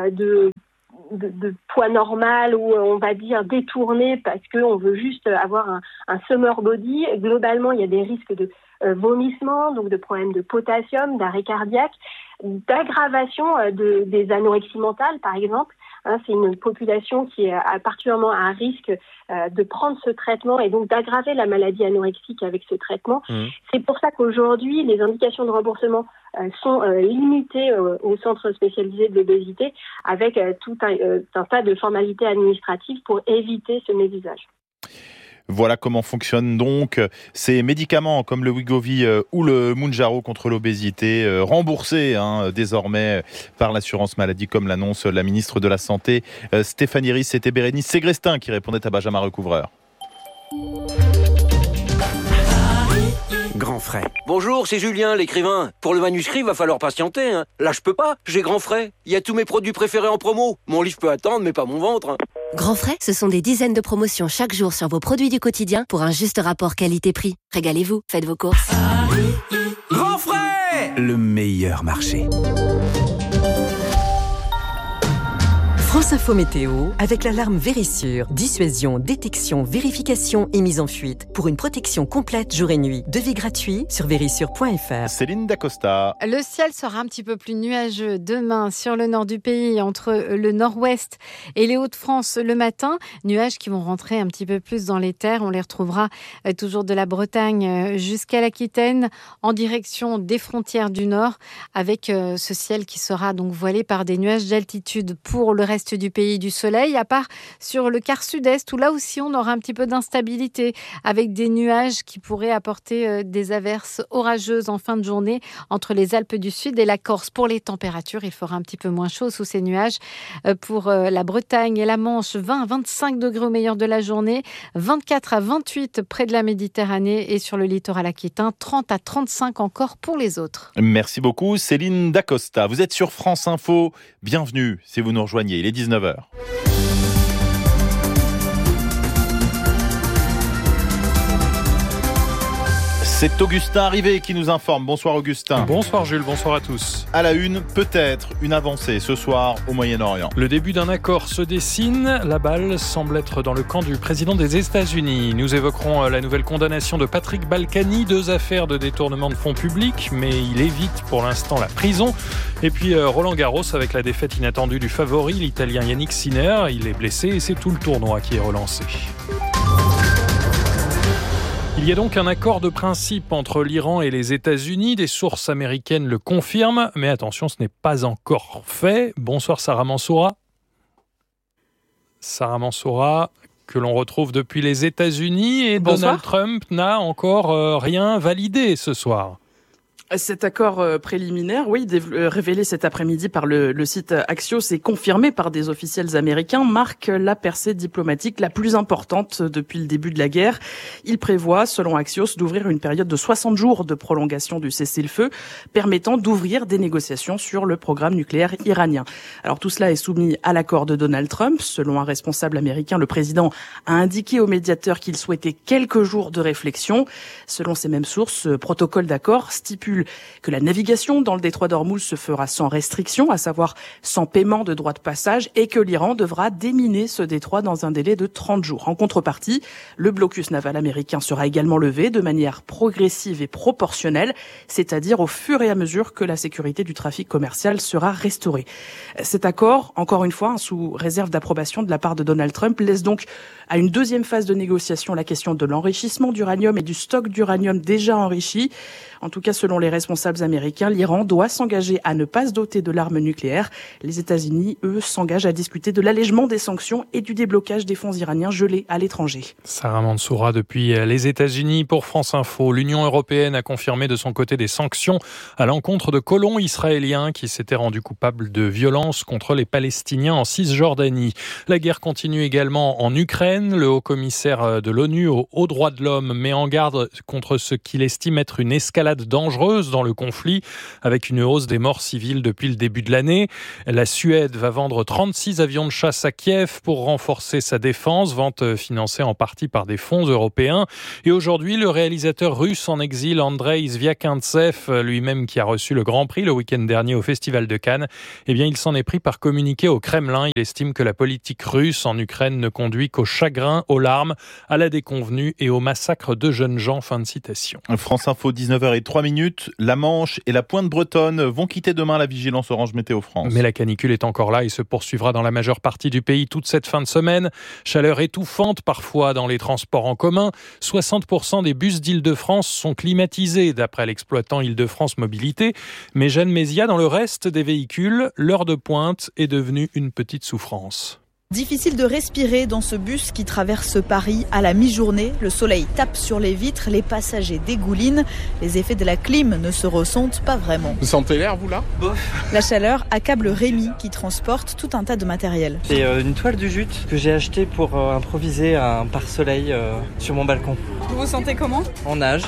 poids normal ou on va dire détourné parce qu'on veut juste avoir un summer body, globalement il y a des risques de vomissement, donc de problèmes de potassium, d'arrêt cardiaque, d'aggravation des anorexies mentales par exemple. C'est une population qui est particulièrement à risque de prendre ce traitement et donc d'aggraver la maladie anorexique avec ce traitement. C'est pour ça qu'aujourd'hui, les indications de remboursement sont limitées aux centres spécialisés de l'obésité avec tout un tas de formalités administratives pour éviter ce mésusage.
Voilà comment fonctionnent donc ces médicaments comme le Wegovy ou le Mounjaro contre l'obésité, remboursés désormais par l'assurance maladie, comme l'annonce la ministre de la Santé Stéphanie Ries. C'était Bérénice Ségrestin qui répondait à Benjamin Recouvreur.
Grand frais. Bonjour, c'est Julien, l'écrivain. Pour le manuscrit, va falloir patienter. Là, je peux pas, j'ai Grand frais. Il y a tous mes produits préférés en promo. Mon livre peut attendre, mais pas mon ventre.
Grand frais, ce sont des dizaines de promotions chaque jour sur vos produits du quotidien pour un juste rapport qualité-prix. Régalez-vous, faites vos courses.
Grand frais, le meilleur marché.
France Info Météo, avec l'alarme Vérissure. Dissuasion, détection, vérification et mise en fuite. Pour une protection complète jour et nuit. Devis gratuit sur vérissure.fr.
Céline Dacosta.
Le ciel sera un petit peu plus nuageux demain sur le nord du pays, entre le nord-ouest et les Hauts-de-France le matin. Nuages qui vont rentrer un petit peu plus dans les terres. On les retrouvera toujours de la Bretagne jusqu'à l'Aquitaine, en direction des frontières du nord, avec ce ciel qui sera donc voilé par des nuages d'altitude. Pour le reste du pays, du soleil, à part sur le quart sud-est où là aussi on aura un petit peu d'instabilité avec des nuages qui pourraient apporter des averses orageuses en fin de journée entre les Alpes du Sud et la Corse. Pour les températures, il fera un petit peu moins chaud sous ces nuages. Pour la Bretagne et la Manche, 20 à 25 degrés au meilleur de la journée, 24 à 28 près de la Méditerranée et sur le littoral aquitain, 30 à 35 encore pour les autres.
Merci beaucoup Céline Dacosta. Vous êtes sur France Info, bienvenue si vous nous rejoignez. Il est 19h. C'est Augustin Rivet qui nous informe. Bonsoir Augustin.
Bonsoir Jules, bonsoir à tous.
À la une, peut-être une avancée ce soir au Moyen-Orient.
Le début d'un accord se dessine. La balle semble être dans le camp du président des États-Unis. Nous évoquerons la nouvelle condamnation de Patrick Balkany, 2 affaires de détournement de fonds publics, mais il évite pour l'instant la prison. Et puis Roland Garros avec la défaite inattendue du favori, l'Italien Yannick Sinner. Il est blessé et c'est tout le tournoi qui est relancé. Il y a donc un accord de principe entre l'Iran et les États-Unis. Des sources américaines le confirment, mais attention, ce n'est pas encore fait. Bonsoir Sarah Mansoura. Sarah Mansoura, que l'on retrouve depuis les États-Unis. Et bonsoir. Donald Trump n'a encore rien validé ce soir.
Cet accord préliminaire, oui, révélé cet après-midi par le site Axios et confirmé par des officiels américains, marque la percée diplomatique la plus importante depuis le début de la guerre. Il prévoit, selon Axios, d'ouvrir une période de 60 jours de prolongation du cessez-le-feu, permettant d'ouvrir des négociations sur le programme nucléaire iranien. Alors tout cela est soumis à l'accord de Donald Trump. Selon un responsable américain, le président a indiqué au médiateur qu'il souhaitait quelques jours de réflexion. Selon ces mêmes sources, ce protocole d'accord stipule que la navigation dans le détroit d'Ormuz se fera sans restriction, à savoir sans paiement de droits de passage, et que l'Iran devra déminer ce détroit dans un délai de 30 jours. En contrepartie, le blocus naval américain sera également levé de manière progressive et proportionnelle, c'est-à-dire au fur et à mesure que la sécurité du trafic commercial sera restaurée. Cet accord, encore une fois, sous réserve d'approbation de la part de Donald Trump, laisse donc à une deuxième phase de négociation la question de l'enrichissement d'uranium et du stock d'uranium déjà enrichi. En tout cas, selon les responsables américains, l'Iran doit s'engager à ne pas se doter de l'arme nucléaire. Les États-Unis, eux, s'engagent à discuter de l'allègement des sanctions et du déblocage des fonds iraniens gelés à l'étranger.
Sarah Mansoura depuis les États-Unis pour France Info. L'Union européenne a confirmé de son côté des sanctions à l'encontre de colons israéliens qui s'étaient rendus coupables de violences contre les Palestiniens en Cisjordanie. La guerre continue également en Ukraine. Le haut-commissaire de l'ONU aux droits de l'homme met en garde contre ce qu'il estime être une escalade dangereuse dans le conflit, avec une hausse des morts civiles depuis le début de l'année. La Suède va vendre 36 avions de chasse à Kiev pour renforcer sa défense, vente financée en partie par des fonds européens. Et aujourd'hui, le réalisateur russe en exil Andrei Zviakantsev, lui-même qui a reçu le Grand Prix le week-end dernier au Festival de Cannes, eh bien, il s'en est pris par communiqué au Kremlin. Il estime que la politique russe en Ukraine ne conduit qu'au chagrin, aux larmes, à la déconvenue et au massacre de jeunes gens. Fin de citation.
France Info, 19h03. La Manche et la Pointe Bretonne vont quitter demain la vigilance orange météo France.
Mais la canicule est encore là et se poursuivra dans la majeure partie du pays toute cette fin de semaine. Chaleur étouffante parfois dans les transports en commun. 60% des bus d'Île-de-France sont climatisés d'après l'exploitant Île-de-France Mobilité. Mais Jeanne Mézia, dans le reste des véhicules, l'heure de pointe est devenue une petite souffrance.
Difficile de respirer dans ce bus qui traverse Paris à la mi-journée. Le soleil tape sur les vitres, les passagers dégoulinent. Les effets de la clim ne se ressentent pas vraiment.
Vous sentez l'air, vous, là ?
La chaleur accable Rémi qui transporte tout un tas de matériel.
C'est une toile du jute que j'ai achetée pour improviser un pare-soleil sur mon balcon.
Vous vous sentez comment ?
En nage.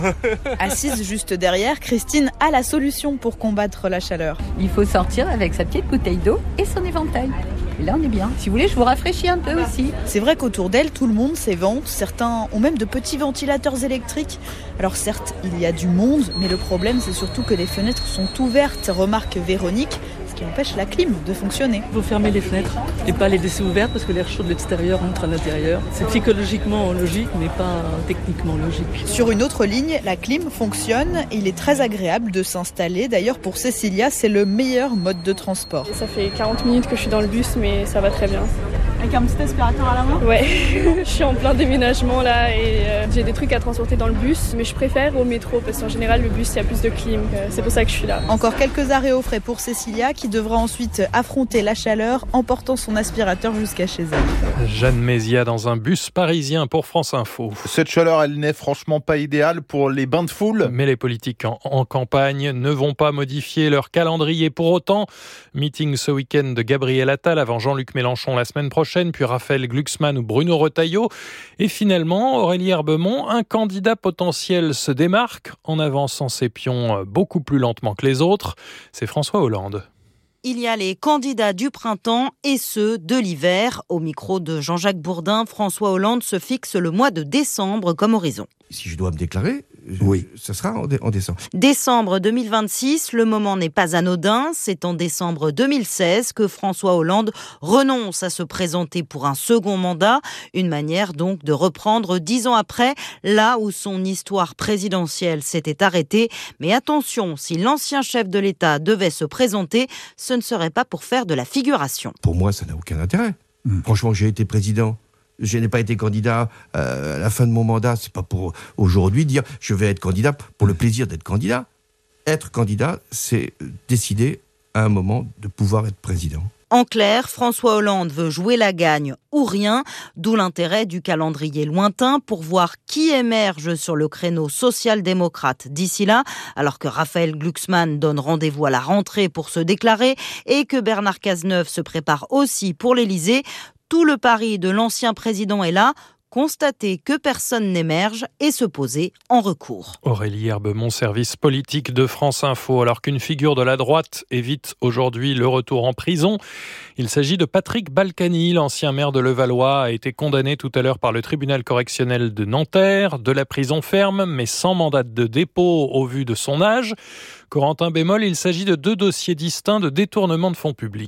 Assise juste derrière, Christine a la solution pour combattre la chaleur.
Il faut sortir avec sa petite bouteille d'eau et son éventail. Et là, on est bien. Si vous voulez, je vous rafraîchis un peu aussi.
C'est vrai qu'autour d'elle, tout le monde s'évente. Certains ont même de petits ventilateurs électriques. Alors certes, il y a du monde, mais le problème, c'est surtout que les fenêtres sont ouvertes, remarque Véronique, ce qui empêche la clim de fonctionner.
Il faut fermer les fenêtres et pas les laisser ouvertes parce que l'air chaud de l'extérieur entre à l'intérieur. C'est psychologiquement logique, mais pas techniquement logique.
Sur une autre ligne, la clim fonctionne et il est très agréable de s'installer. D'ailleurs, pour Cécilia, c'est le meilleur mode de transport.
Ça fait 40 minutes que je suis dans le bus, mais ça va très bien.
Avec un petit aspirateur à la main ?
Ouais, je suis en plein déménagement là et j'ai des trucs à transporter dans le bus, mais je préfère au métro parce qu'en général, le bus, il y a plus de clim. C'est pour ça que je suis là.
Encore quelques arrêts au frais pour Cécilia qui devra ensuite affronter la chaleur en portant son aspirateur jusqu'à chez elle.
Jeanne Mézia dans un bus parisien pour France Info.
Cette chaleur, elle n'est franchement pas idéale pour les bains de foule.
Mais les politiques en campagne ne vont pas modifier leur calendrier pour autant. Meeting ce week-end de Gabriel Attal avant Jean-Luc Mélenchon la semaine prochaine, puis Raphaël Glucksmann ou Bruno Retailleau. Et finalement, Aurélie Herbemont, un candidat potentiel se démarque en avançant ses pions beaucoup plus lentement que les autres. C'est François Hollande.
Il y a les candidats du printemps et ceux de l'hiver. Au micro de Jean-Jacques Bourdin, François Hollande se fixe le mois de décembre comme horizon.
Si je dois me déclarer, oui, ça sera en décembre.
Décembre 2026, le moment n'est pas anodin. C'est en décembre 2016 que François Hollande renonce à se présenter pour un second mandat. Une manière donc de reprendre 10 ans après, là où son histoire présidentielle s'était arrêtée. Mais attention, si l'ancien chef de l'État devait se présenter, ce ne serait pas pour faire de la figuration.
Pour moi, ça n'a aucun intérêt. Franchement, j'ai été président. Je n'ai pas été candidat à la fin de mon mandat. C'est pas pour aujourd'hui dire je vais être candidat pour le plaisir d'être candidat. Être candidat, c'est décider à un moment de pouvoir être président.
En clair, François Hollande veut jouer la gagne ou rien, d'où l'intérêt du calendrier lointain pour voir qui émerge sur le créneau social-démocrate d'ici là, alors que Raphaël Glucksmann donne rendez-vous à la rentrée pour se déclarer et que Bernard Cazeneuve se prépare aussi pour l'Élysée. Tout le pari de l'ancien président est là, constater que personne n'émerge et se poser en recours.
Aurélie Herbemont, service politique de France Info. Alors qu'une figure de la droite évite aujourd'hui le retour en prison, il s'agit de Patrick Balkany, l'ancien maire de Levallois, a été condamné tout à l'heure par le tribunal correctionnel de Nanterre, de la prison ferme, mais sans mandat de dépôt au vu de son âge. Corentin bémol, il s'agit de 2 dossiers distincts de détournement de fonds publics.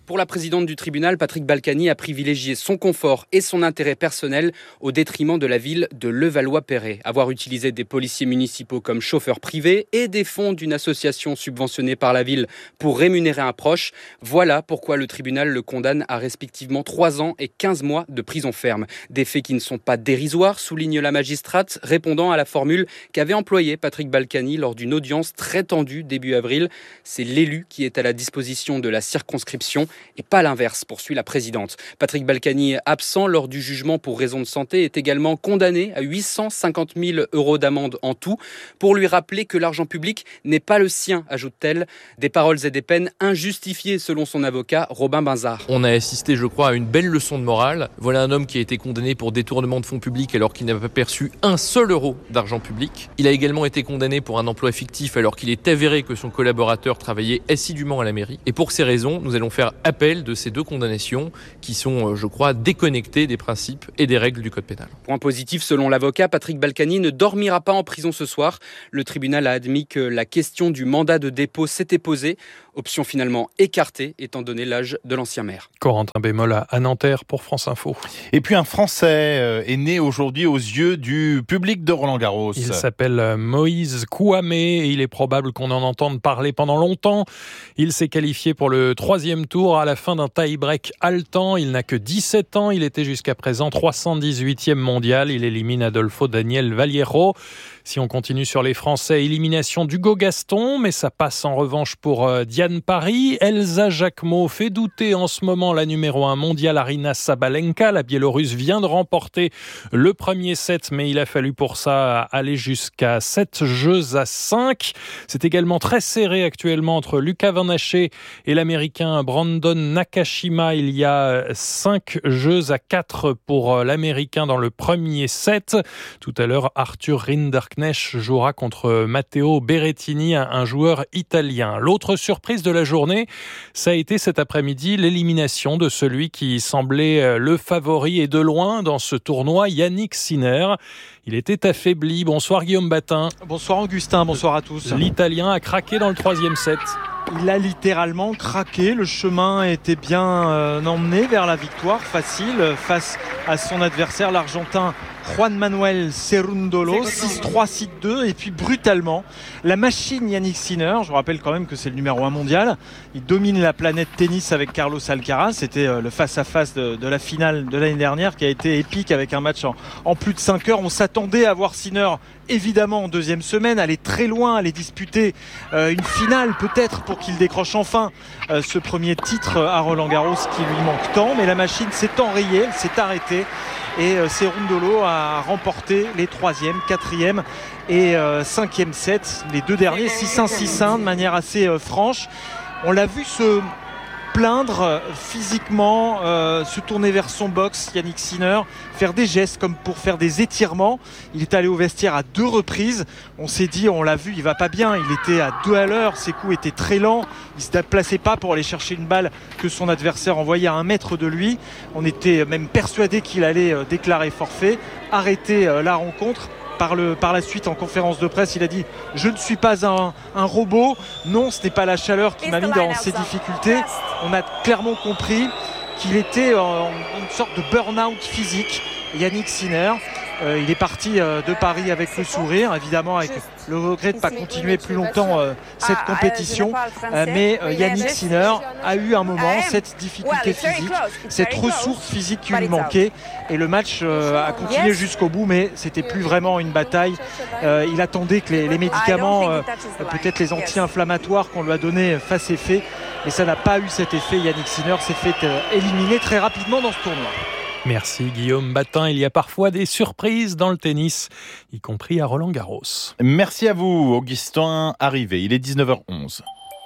Pour la présidente du tribunal, Patrick Balkany a privilégié son confort et son intérêt personnel au détriment de la ville de Levallois-Perret. Avoir utilisé des policiers municipaux comme chauffeurs privés et des fonds d'une association subventionnée par la ville pour rémunérer un proche, voilà pourquoi le tribunal le condamne à respectivement 3 ans et 15 mois de prison ferme. Des faits qui ne sont pas dérisoires, souligne la magistrate, répondant à la formule qu'avait employée Patrick Balkany lors d'une audience très tendue début avril. C'est l'élu qui est à la disposition de la circonscription et pas l'inverse, poursuit la présidente. Patrick Balkany, absent lors du jugement pour raison de santé, est également condamné à 850 000 € d'amende en tout pour lui rappeler que l'argent public n'est pas le sien, ajoute-t-elle. Des paroles et des peines injustifiées selon son avocat, Robin Binzard.
On a assisté, je crois, à une belle leçon de morale. Voilà un homme qui a été condamné pour détournement de fonds publics alors qu'il n'avait pas perçu un seul euro d'argent public. Il a également été condamné pour un emploi fictif alors qu'il est avéré que son collaborateur travaillait assidûment à la mairie. Et pour ces raisons, nous allons faire appel de ces 2 condamnations qui sont, je crois, déconnectées des principes et des règles du code pénal.
Point positif, selon l'avocat, Patrick Balkany ne dormira pas en prison ce soir. Le tribunal a admis que la question du mandat de dépôt s'était posée. Option finalement écartée, étant donné l'âge de l'ancien maire.
Corentin Bémol à Nanterre pour France Info.
Et puis un Français est né aujourd'hui aux yeux du public de Roland-Garros.
Il s'appelle Moïse Kouamé et il est probable qu'on en entende parler pendant longtemps. Il s'est qualifié pour le 3e tour à la fin d'un tie-break haletant. Il n'a que 17 ans. Il était jusqu'à présent 318e mondial. Il élimine Adolfo Daniel Vallejo. Si on continue sur les Français, élimination d'Hugo Gaston, mais ça passe en revanche pour Diane Paris. Elsa Jacquemot fait douter en ce moment la numéro 1 mondiale Aryna Sabalenka. La Biélorusse vient de remporter le premier set, mais il a fallu pour ça aller jusqu'à 7 jeux à 5. C'est également très serré actuellement entre Lucas Van Haché et l'Américain Brandon Nakashima. Il y a 5 jeux à 4 pour l'Américain dans le premier set. Tout à l'heure, Arthur Rinderknecht jouera contre Matteo Berrettini, un joueur italien. L'autre surprise de la journée, ça a été cet après-midi l'élimination de celui qui semblait le favori et de loin dans ce tournoi, Yannick Sinner. Il était affaibli. Bonsoir Guillaume Batin.
Bonsoir Augustin, bonsoir à tous.
L'Italien a craqué dans le 3e set.
Il a littéralement craqué. Le chemin était bien emmené vers la victoire facile face à son adversaire, l'Argentin Juan Manuel Cerundolo, 6-3, 6-2, et puis brutalement, la machine Yannick Sinner, je vous rappelle quand même que c'est le numéro 1 mondial, il domine la planète tennis avec Carlos Alcaraz, c'était le face-à-face de la finale de l'année dernière qui a été épique avec un match en plus de 5 heures. On s'attendait à voir Sinner évidemment en 2e semaine, aller très loin, aller disputer une finale peut-être pour qu'il décroche enfin ce premier titre à Roland-Garros qui lui manque tant, mais la machine s'est enrayée, elle s'est arrêtée. Et Cerundolo a remporté les 3e, 4e et 5e sets, les 2 derniers 6-1, 6-1 de manière assez franche. On l'a vu se plaindre physiquement, se tourner vers son box, Yannick Sinner, faire des gestes comme pour faire des étirements. Il est allé au vestiaire à 2 reprises. On s'est dit, on l'a vu, il va pas bien. Il était à 2 à l'heure, ses coups étaient très lents. Il se déplaçait pas pour aller chercher une balle que son adversaire envoyait à 1 mètre de lui. On était même persuadé qu'il allait déclarer forfait, arrêter la rencontre. Par la suite, en conférence de presse, il a dit « Je ne suis pas un robot. Non, ce n'est pas la chaleur qui m'a mis dans ces difficultés. » On a clairement compris qu'il était en une sorte de burn-out physique. Yannick Sinner, il est parti de Paris avec le sourire, évidemment avec le regret de ne pas continuer plus longtemps cette compétition. Mais Yannick Sinner a eu un moment cette difficulté physique, cette ressource physique qui lui manquait. Et le match a continué jusqu'au bout, mais c'était plus vraiment une bataille. Il attendait que les médicaments, peut-être les anti-inflammatoires qu'on lui a donnés, fassent effet. Mais ça n'a pas eu cet effet. Yannick Sinner s'est fait éliminer très rapidement dans ce tournoi.
Merci Guillaume Batin. Il y a parfois des surprises dans le tennis, y compris à Roland-Garros.
Merci à vous, Augustin Arrivé. Il est 19h11.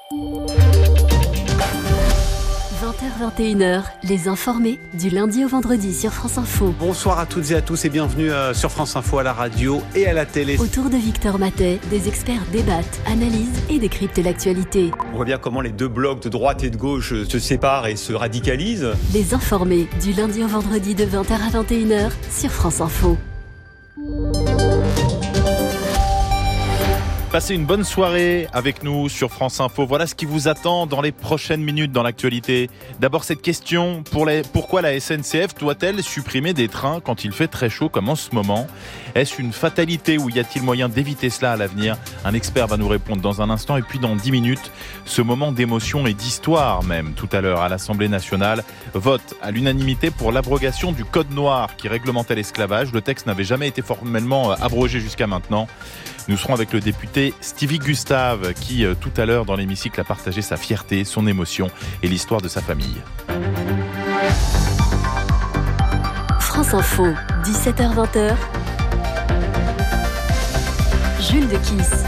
20h-21h, les informés du lundi au vendredi sur France Info.
Bonsoir à toutes et à tous et bienvenue sur France Info à la radio et à la télé.
Autour de Victor Matet, des experts débattent, analysent et décryptent l'actualité.
On voit bien comment les 2 blocs de droite et de gauche se séparent et se radicalisent.
Les informés du lundi au vendredi de 20h à 21h sur France Info.
Passez une bonne soirée avec nous sur France Info. Voilà ce qui vous attend dans les prochaines minutes dans l'actualité. D'abord cette question, pourquoi la SNCF doit-elle supprimer des trains quand il fait très chaud comme en ce moment ? Est-ce une fatalité ou y a-t-il moyen d'éviter cela à l'avenir ? Un expert va nous répondre dans un instant et puis dans 10 minutes, ce moment d'émotion et d'histoire même tout à l'heure à l'Assemblée nationale. Vote à l'unanimité pour l'abrogation du Code noir qui réglementait l'esclavage. Le texte n'avait jamais été formellement abrogé jusqu'à maintenant. Nous serons avec le député Stevie Gustave qui, tout à l'heure dans l'hémicycle, a partagé sa fierté, son émotion et l'histoire de sa famille.
France Info, 17h-20h. Jules de Kiss.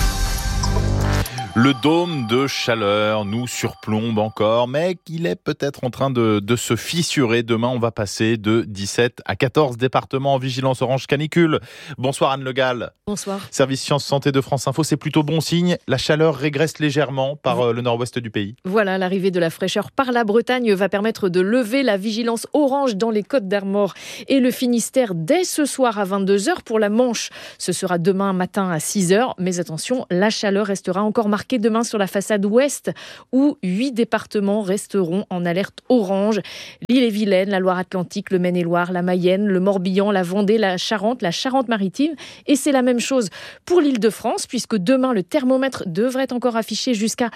Le dôme de chaleur nous surplombe encore, mais il est peut-être en train de se fissurer. Demain, on va passer de 17 à 14 départements en vigilance orange canicule. Bonsoir Anne Le Gall.
Bonsoir.
Service Sciences Santé de France Info, c'est plutôt bon signe. La chaleur régresse légèrement par le nord-ouest du pays.
Voilà, l'arrivée de la fraîcheur par la Bretagne va permettre de lever la vigilance orange dans les Côtes-d'Armor et le Finistère dès ce soir à 22h pour la Manche. Ce sera demain matin à 6h, mais attention, la chaleur restera encore marquée demain sur la façade ouest où 8 départements resteront en alerte orange. L'Ille-et-Vilaine, la Loire-Atlantique, le Maine-et-Loire, la Mayenne, le Morbihan, la Vendée, la Charente-Maritime. Et c'est la même chose pour l'Île-de-France puisque demain le thermomètre devrait encore afficher jusqu'à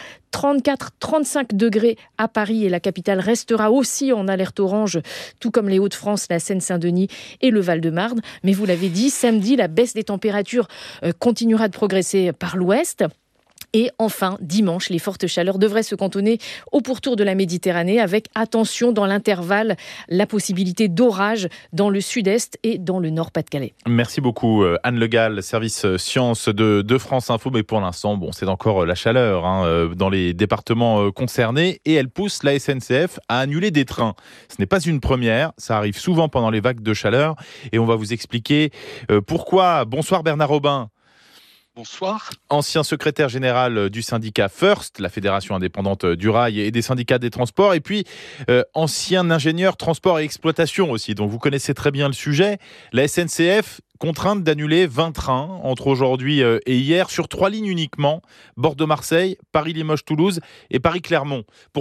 34-35 degrés à Paris et la capitale restera aussi en alerte orange, tout comme les Hauts-de-France, la Seine-Saint-Denis et le Val-de-Marne. Mais vous l'avez dit, samedi, la baisse des températures continuera de progresser par l'ouest. Et enfin, dimanche, les fortes chaleurs devraient se cantonner au pourtour de la Méditerranée avec, attention, dans l'intervalle, la possibilité d'orage dans le sud-est et dans le nord-Pas-de-Calais.
Merci beaucoup Anne Le Gall, service sciences de France Info. Mais pour l'instant, c'est encore la chaleur dans les départements concernés et elle pousse la SNCF à annuler des trains. Ce n'est pas une première, ça arrive souvent pendant les vagues de chaleur et on va vous expliquer pourquoi. Bonsoir Bernard Robin.
Bonsoir.
Ancien secrétaire général du syndicat First, la fédération indépendante du rail et des syndicats des transports, et puis ancien ingénieur transport et exploitation aussi, donc vous connaissez très bien le sujet. La SNCF contrainte d'annuler 20 trains entre aujourd'hui et hier sur 3 lignes uniquement, Bordeaux-Marseille, Paris-Limoges-Toulouse et Paris-Clermont. Pourquoi ?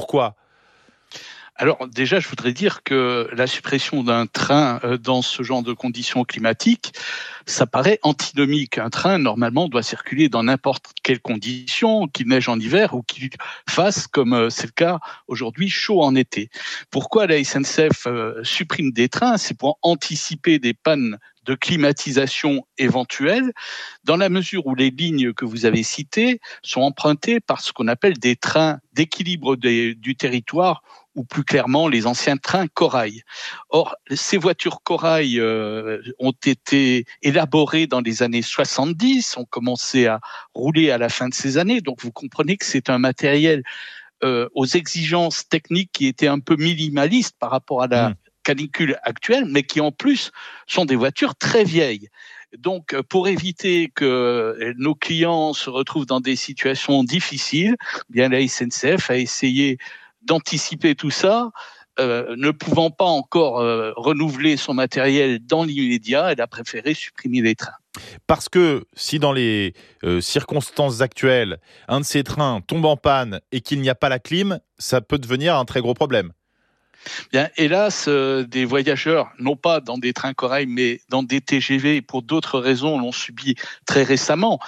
Alors déjà, je voudrais dire que la suppression d'un train dans ce genre de conditions climatiques, ça paraît antinomique. Un train, normalement, doit circuler dans n'importe quelles conditions, qu'il neige en hiver ou qu'il fasse, comme c'est le cas aujourd'hui, chaud en été. Pourquoi la SNCF supprime des trains ? C'est pour anticiper des pannes de climatisation éventuelle, dans la mesure où les lignes que vous avez citées sont empruntées par ce qu'on appelle des trains d'équilibre du territoire, ou plus clairement les anciens trains corail. Or, ces voitures corail ont été élaborées dans les années 70, ont commencé à rouler à la fin de ces années, donc vous comprenez que c'est un matériel aux exigences techniques qui étaient un peu minimalistes par rapport à la canicule actuelle, mais qui en plus sont des voitures très vieilles. Donc, pour éviter que nos clients se retrouvent dans des situations difficiles, bien la SNCF a essayé d'anticiper tout ça, ne pouvant pas encore renouveler son matériel dans l'immédiat, elle a préféré supprimer les trains.
Parce que si dans les circonstances actuelles, un de ces trains tombe en panne et qu'il n'y a pas la clim, ça peut devenir un très gros problème.
Bien, hélas, des voyageurs, non pas dans des trains corail, mais dans des TGV, pour d'autres raisons, l'ont subi très récemment.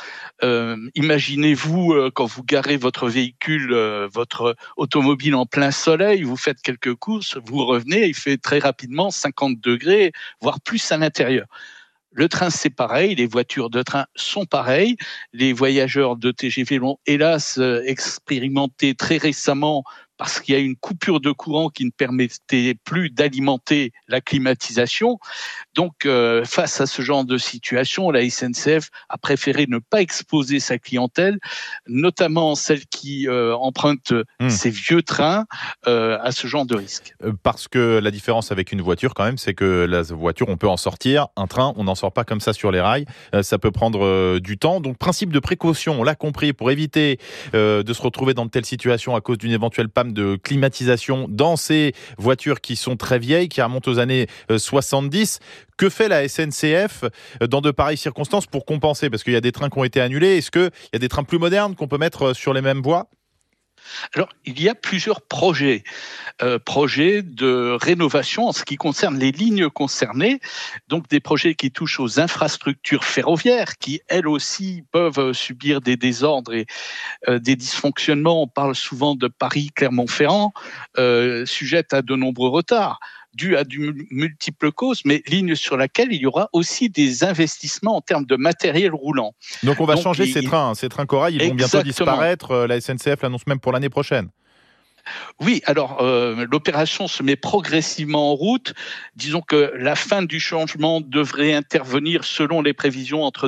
Imaginez-vous, quand vous garez votre véhicule, votre automobile en plein soleil, vous faites quelques courses, vous revenez, il fait très rapidement 50 degrés, voire plus à l'intérieur. Le train, c'est pareil, les voitures de train sont pareilles. Les voyageurs de TGV l'ont hélas expérimenté très récemment parce qu'il y a une coupure de courant qui ne permettait plus d'alimenter la climatisation. Donc, face à ce genre de situation, la SNCF a préféré ne pas exposer sa clientèle, notamment celle qui emprunte ces vieux trains, à ce genre de risque.
Parce que la différence avec une voiture, quand même, c'est que la voiture, on peut en sortir. Un train, on n'en sort pas comme ça sur les rails. Ça peut prendre du temps. Donc, principe de précaution, on l'a compris, pour éviter de se retrouver dans de telles situations à cause d'une éventuelle panne système de climatisation dans ces voitures qui sont très vieilles, qui remontent aux années 70. Que fait la SNCF dans de pareilles circonstances pour compenser ? Parce qu'il y a des trains qui ont été annulés. Est-ce qu'il y a des trains plus modernes qu'on peut mettre sur les mêmes voies ?
Alors, il y a plusieurs projets de rénovation en ce qui concerne les lignes concernées, donc des projets qui touchent aux infrastructures ferroviaires, qui elles aussi peuvent subir des désordres et des dysfonctionnements. On parle souvent de Paris-Clermont-Ferrand, sujette à de nombreux retards, dû à de multiples causes, mais ligne sur laquelle il y aura aussi des investissements en termes de matériel roulant.
Donc on va changer ces trains corail, ils vont bientôt disparaître. La SNCF l'annonce même pour l'année prochaine.
Oui, alors l'opération se met progressivement en route. Disons que la fin du changement devrait intervenir selon les prévisions entre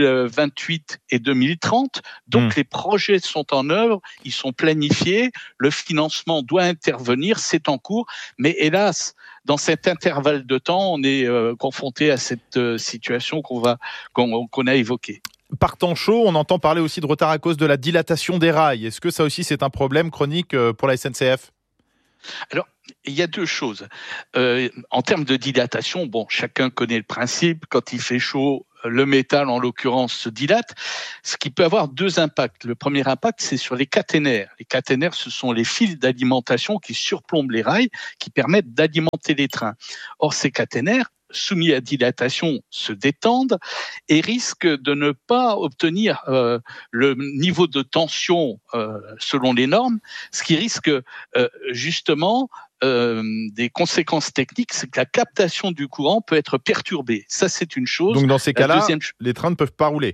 2028 et 2030. Donc les projets sont en œuvre, ils sont planifiés, le financement doit intervenir, c'est en cours, mais hélas, dans cet intervalle de temps, on est confronté à cette situation qu'on a évoquée.
Par temps chaud, on entend parler aussi de retard à cause de la dilatation des rails. Est-ce que ça aussi c'est un problème chronique pour la SNCF ?
Alors, il y a deux choses. En termes de dilatation, chacun connaît le principe. Quand il fait chaud, le métal, en l'occurrence, se dilate, ce qui peut avoir deux impacts. Le premier impact, c'est sur les caténaires. Les caténaires, ce sont les fils d'alimentation qui surplombent les rails, qui permettent d'alimenter les trains. Or, ces caténaires, soumis à dilatation, se détendent et risquent de ne pas obtenir le niveau de tension selon les normes, ce qui risque justement des conséquences techniques, c'est que la captation du courant peut être perturbée. Ça, c'est une chose.
Donc dans ces cas-là, les trains ne peuvent pas rouler.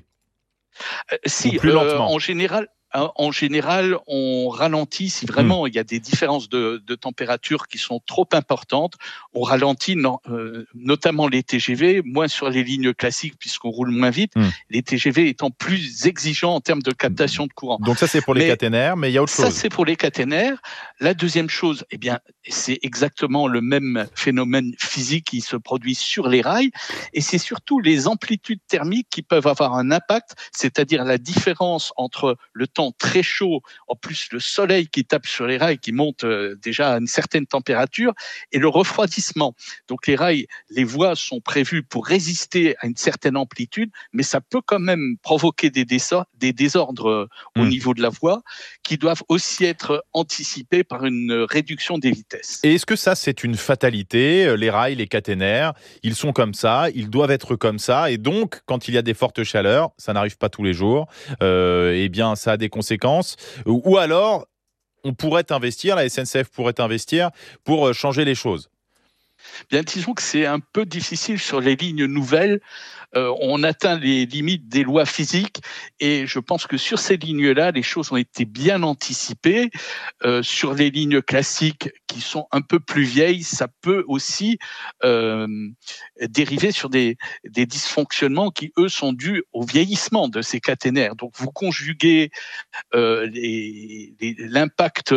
Si,
plus lentement.
En général, on ralentit si vraiment il y a des différences de température qui sont trop importantes. On ralentit notamment les TGV, moins sur les lignes classiques puisqu'on roule moins vite. Les TGV étant plus exigeants en termes de captation de courant.
Donc ça, c'est pour les caténaires, mais il y a autre chose.
Ça, c'est pour les caténaires. La deuxième chose, c'est exactement le même phénomène physique qui se produit sur les rails. Et c'est surtout les amplitudes thermiques qui peuvent avoir un impact, c'est-à-dire la différence entre le temps très chaud, en plus le soleil qui tape sur les rails, qui monte déjà à une certaine température, et le refroidissement. Donc les rails, les voies sont prévues pour résister à une certaine amplitude, mais ça peut quand même provoquer des désordres au niveau de la voie, qui doivent aussi être anticipés par une réduction des vitesses.
Et est-ce que ça, c'est une fatalité ? Les rails, les caténaires, ils sont comme ça, ils doivent être comme ça, et donc, quand il y a des fortes chaleurs, ça n'arrive pas tous les jours, ça a des conséquences, ou alors on pourrait investir, la SNCF pourrait investir pour changer les choses.
Bien, disons que c'est un peu difficile sur les lignes nouvelles. On atteint les limites des lois physiques et je pense que sur ces lignes-là, les choses ont été bien anticipées. Sur les lignes classiques qui sont un peu plus vieilles, ça peut aussi dériver sur des dysfonctionnements qui, eux, sont dus au vieillissement de ces caténaires. Donc, vous conjuguez l'impact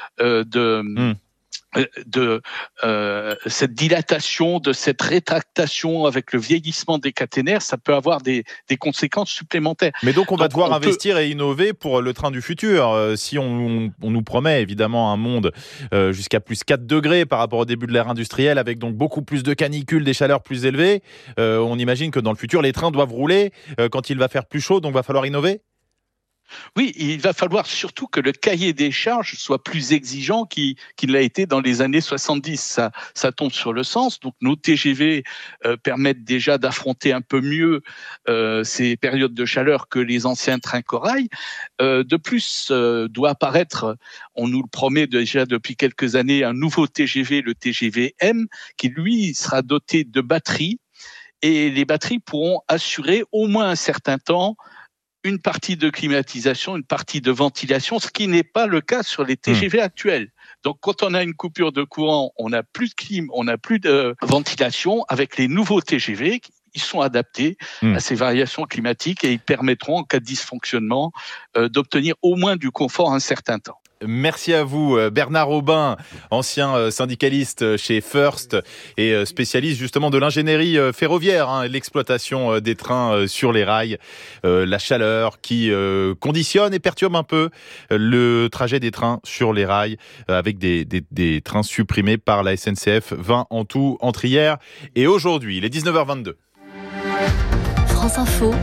de cette dilatation, de cette rétractation avec le vieillissement des caténaires, ça peut avoir des conséquences supplémentaires.
Mais donc on va devoir investir et innover pour le train du futur. Si on nous promet évidemment un monde jusqu'à plus 4 degrés par rapport au début de l'ère industrielle, avec donc beaucoup plus de canicules, des chaleurs plus élevées, on imagine que dans le futur, les trains doivent rouler quand il va faire plus chaud, donc il va falloir innover ?
Oui, il va falloir surtout que le cahier des charges soit plus exigeant qu'il l'a été dans les années 70. Ça tombe sur le sens. Donc nos TGV permettent déjà d'affronter un peu mieux ces périodes de chaleur que les anciens trains corail. De plus, doit apparaître, on nous le promet déjà depuis quelques années, un nouveau TGV, le TGV M, qui lui sera doté de batteries. Et les batteries pourront assurer au moins un certain temps une partie de climatisation, une partie de ventilation, ce qui n'est pas le cas sur les TGV actuels. Donc, quand on a une coupure de courant, on n'a plus de clim, on n'a plus de ventilation. Avec les nouveaux TGV, ils sont adaptés à ces variations climatiques et ils permettront, en cas de dysfonctionnement, d'obtenir au moins du confort un certain temps.
Merci à vous, Bernard Aubin, ancien syndicaliste chez First et spécialiste justement de l'ingénierie ferroviaire, l'exploitation des trains sur les rails, la chaleur qui conditionne et perturbe un peu le trajet des trains sur les rails avec des trains supprimés par la SNCF, 20 en tout entre hier et aujourd'hui. Il est 19h22.
France Info,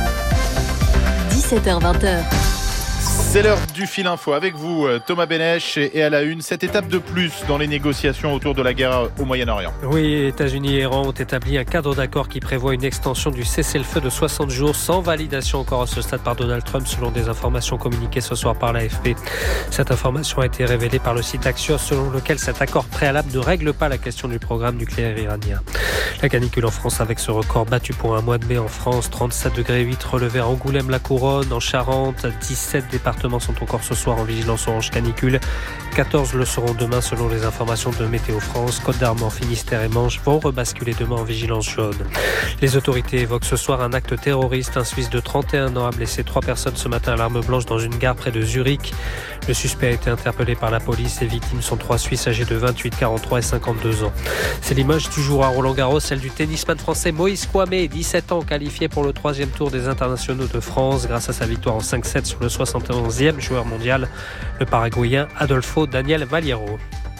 17h-20h.
C'est l'heure du fil info avec vous, Thomas Benech, et à la une, cette étape de plus dans les négociations autour de la guerre au Moyen-Orient.
Oui, États-Unis et Iran ont établi un cadre d'accord qui prévoit une extension du cessez-le-feu de 60 jours sans validation encore à ce stade par Donald Trump, selon des informations communiquées ce soir par l'AFP. Cette information a été révélée par le site Axios, selon lequel cet accord préalable ne règle pas la question du programme nucléaire iranien. La canicule en France avec ce record battu pour un mois de mai en France, 37,8 degrés relevés à Angoulême-la-Couronne, en Charente, 17 départements sont encore ce soir en vigilance orange canicule. 14 le seront demain selon les informations de Météo France. Côte d'Armor, Finistère et Manche vont rebasculer demain en vigilance jaune. Les autorités évoquent ce soir un acte terroriste. Un Suisse de 31 ans a blessé 3 personnes ce matin à l'arme blanche dans une gare près de Zurich. Le suspect a été interpellé par la police. Les victimes sont 3 Suisses âgés de 28, 43 et 52 ans. C'est l'image du jour à Roland-Garros, celle du tennisman français Moïse Kouamé, 17 ans, qualifié pour le 3e tour des internationaux de France grâce à sa victoire en 5-7 sur le 71e joueur mondial, le Paraguayen Adolfo Daniel Valiero.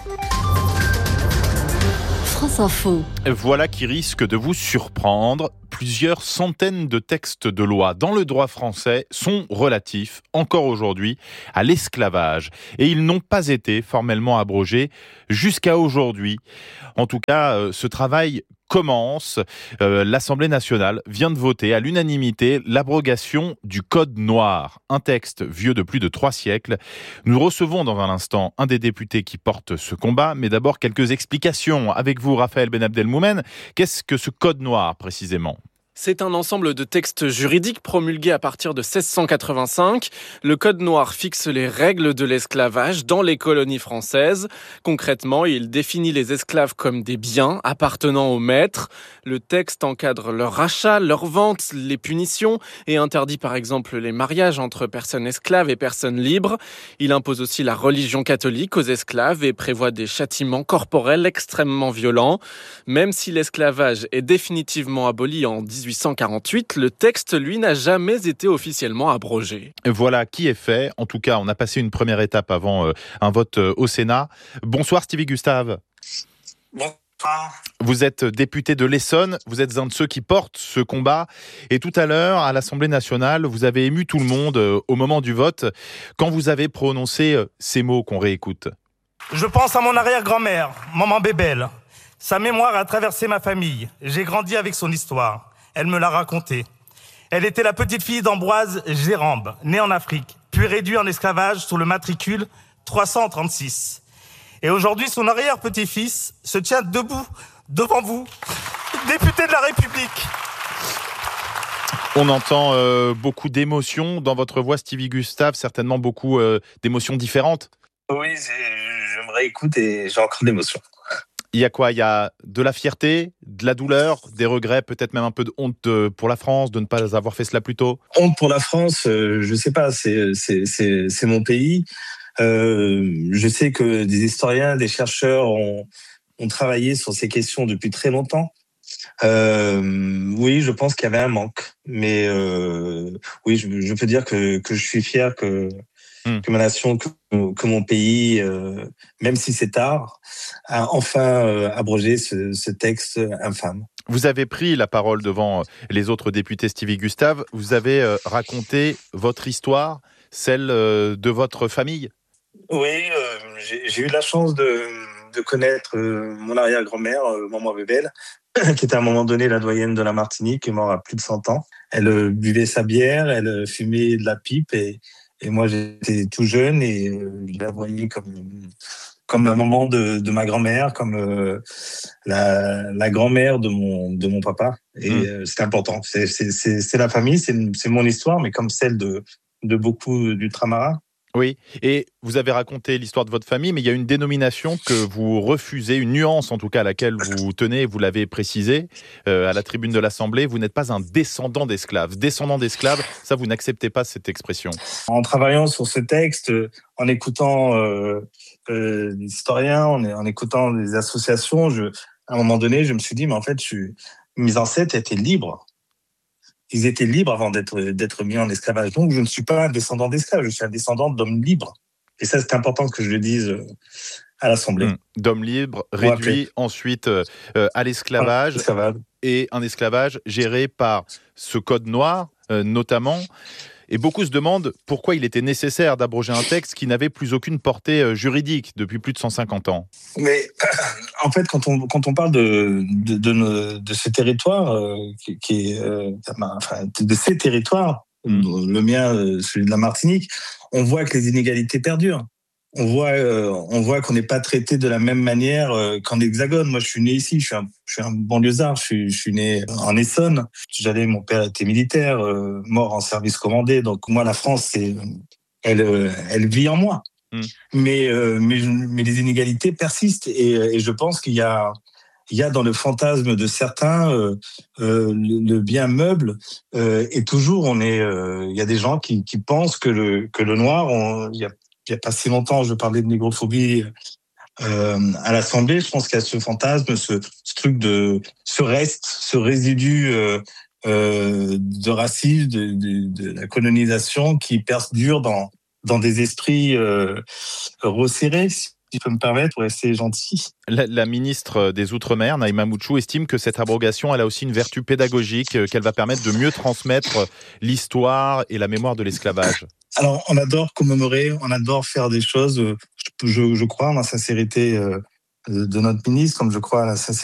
France Info.
Voilà qui risque de vous surprendre. Plusieurs centaines de textes de loi dans le droit français sont relatifs, encore aujourd'hui, à l'esclavage. Et ils n'ont pas été formellement abrogés jusqu'à aujourd'hui. En tout cas, ce travail commence. L'Assemblée nationale vient de voter à l'unanimité l'abrogation du Code noir, un texte vieux de plus de 3 siècles. Nous recevons dans un instant un des députés qui porte ce combat, mais d'abord quelques explications avec vous, Raphaël Ben Abdelmoumen. Qu'est-ce que ce Code noir précisément ?
C'est un ensemble de textes juridiques promulgués à partir de 1685. Le Code noir fixe les règles de l'esclavage dans les colonies françaises. Concrètement, il définit les esclaves comme des biens appartenant au maître. Le texte encadre leur rachat, leur vente, les punitions et interdit par exemple les mariages entre personnes esclaves et personnes libres. Il impose aussi la religion catholique aux esclaves et prévoit des châtiments corporels extrêmement violents. Même si l'esclavage est définitivement aboli en 1848, le texte, lui, n'a jamais été officiellement abrogé.
Voilà qui est fait. En tout cas, on a passé une première étape avant un vote au Sénat. Bonsoir Stevie Gustave.
Bonsoir.
Vous êtes député de l'Essonne, vous êtes un de ceux qui portent ce combat. Et tout à l'heure, à l'Assemblée nationale, vous avez ému tout le monde au moment du vote quand vous avez prononcé ces mots qu'on réécoute.
Je pense à mon arrière-grand-mère, Maman Bébel. Sa mémoire a traversé ma famille. J'ai grandi avec son histoire. Elle me l'a raconté. Elle était la petite fille d'Ambroise Gérambe, née en Afrique, puis réduite en esclavage sous le matricule 336. Et aujourd'hui, son arrière-petit-fils se tient debout devant vous, député de la République.
On entend beaucoup d'émotions dans votre voix, Stevie Gustave, certainement beaucoup d'émotions différentes.
Oui, je me réécoute et j'ai encore d'émotions.
Il y a quoi ? Il y a de la fierté, de la douleur, des regrets, peut-être même un peu de honte pour la France de ne pas avoir fait cela plus tôt ?
Honte pour la France, je sais pas, c'est mon pays. Je sais que des historiens, des chercheurs ont travaillé sur ces questions depuis très longtemps. Oui, je pense qu'il y avait un manque. Mais oui, je peux dire que je suis fier que ma nation, que mon pays, même si c'est tard, a enfin abrogé ce texte infâme.
Vous avez pris la parole devant les autres députés, Stevie Gustave. Vous avez raconté votre histoire, celle de votre famille.
Oui, j'ai eu la chance de connaître mon arrière-grand-mère, Maman Bébel, qui était à un moment donné la doyenne de la Martinique, qui est morte à plus de 100 ans. Elle buvait sa bière, elle fumait de la pipe et moi, j'étais tout jeune et je la voyais comme la maman de ma grand-mère, comme la grand-mère de mon papa. Et c'est important. C'est la famille, c'est mon histoire, mais comme celle de beaucoup d'ultramarins.
Oui, et vous avez raconté l'histoire de votre famille, mais il y a une dénomination que vous refusez, une nuance en tout cas à laquelle vous tenez, vous l'avez précisé à la tribune de l'Assemblée, vous n'êtes pas un descendant d'esclaves. Descendant d'esclaves, ça vous n'acceptez pas cette expression.
En travaillant sur ce texte, en écoutant des historiens, en écoutant des associations, à un moment donné, je me suis dit, mais en fait, mes ancêtres étaient libres. Ils étaient libres avant d'être mis en esclavage. Donc, je ne suis pas un descendant d'esclaves, je suis un descendant d'hommes libres. Et ça, c'est important que je le dise à l'Assemblée.
D'hommes libres, réduits ensuite à l'esclavage. Et un esclavage géré par ce code noir, notamment. Et beaucoup se demandent pourquoi il était nécessaire d'abroger un texte qui n'avait plus aucune portée juridique depuis plus de 150 ans.
Mais en fait, quand on parle de ce territoire, de ces territoires, le mien, celui de la Martinique, on voit que les inégalités perdurent. On voit qu'on n'est pas traité de la même manière qu'en Hexagone. Moi, je suis né ici, je suis un banlieusard, je suis né en Essonne. Mon père était militaire, mort en service commandé. Donc moi, la France, elle vit en moi. Mais les inégalités persistent et je pense qu'il y a dans le fantasme de certains le bien meuble et toujours il y a des gens qui pensent que le noir, il n'y a pas si longtemps, je parlais de négrophobie à l'Assemblée. Je pense qu'il y a ce fantasme, ce truc ce résidu de racisme, de la colonisation qui perdure dans des esprits resserrés, si je peux me permettre, pour rester gentil.
La ministre des Outre-mer, Naïma Moutchou, estime que cette abrogation, elle a aussi une vertu pédagogique, qu'elle va permettre de mieux transmettre l'histoire et la mémoire de l'esclavage.
Alors, on adore commémorer, on adore faire des choses. Je crois en la sincérité de notre ministre, comme je crois à la sincérité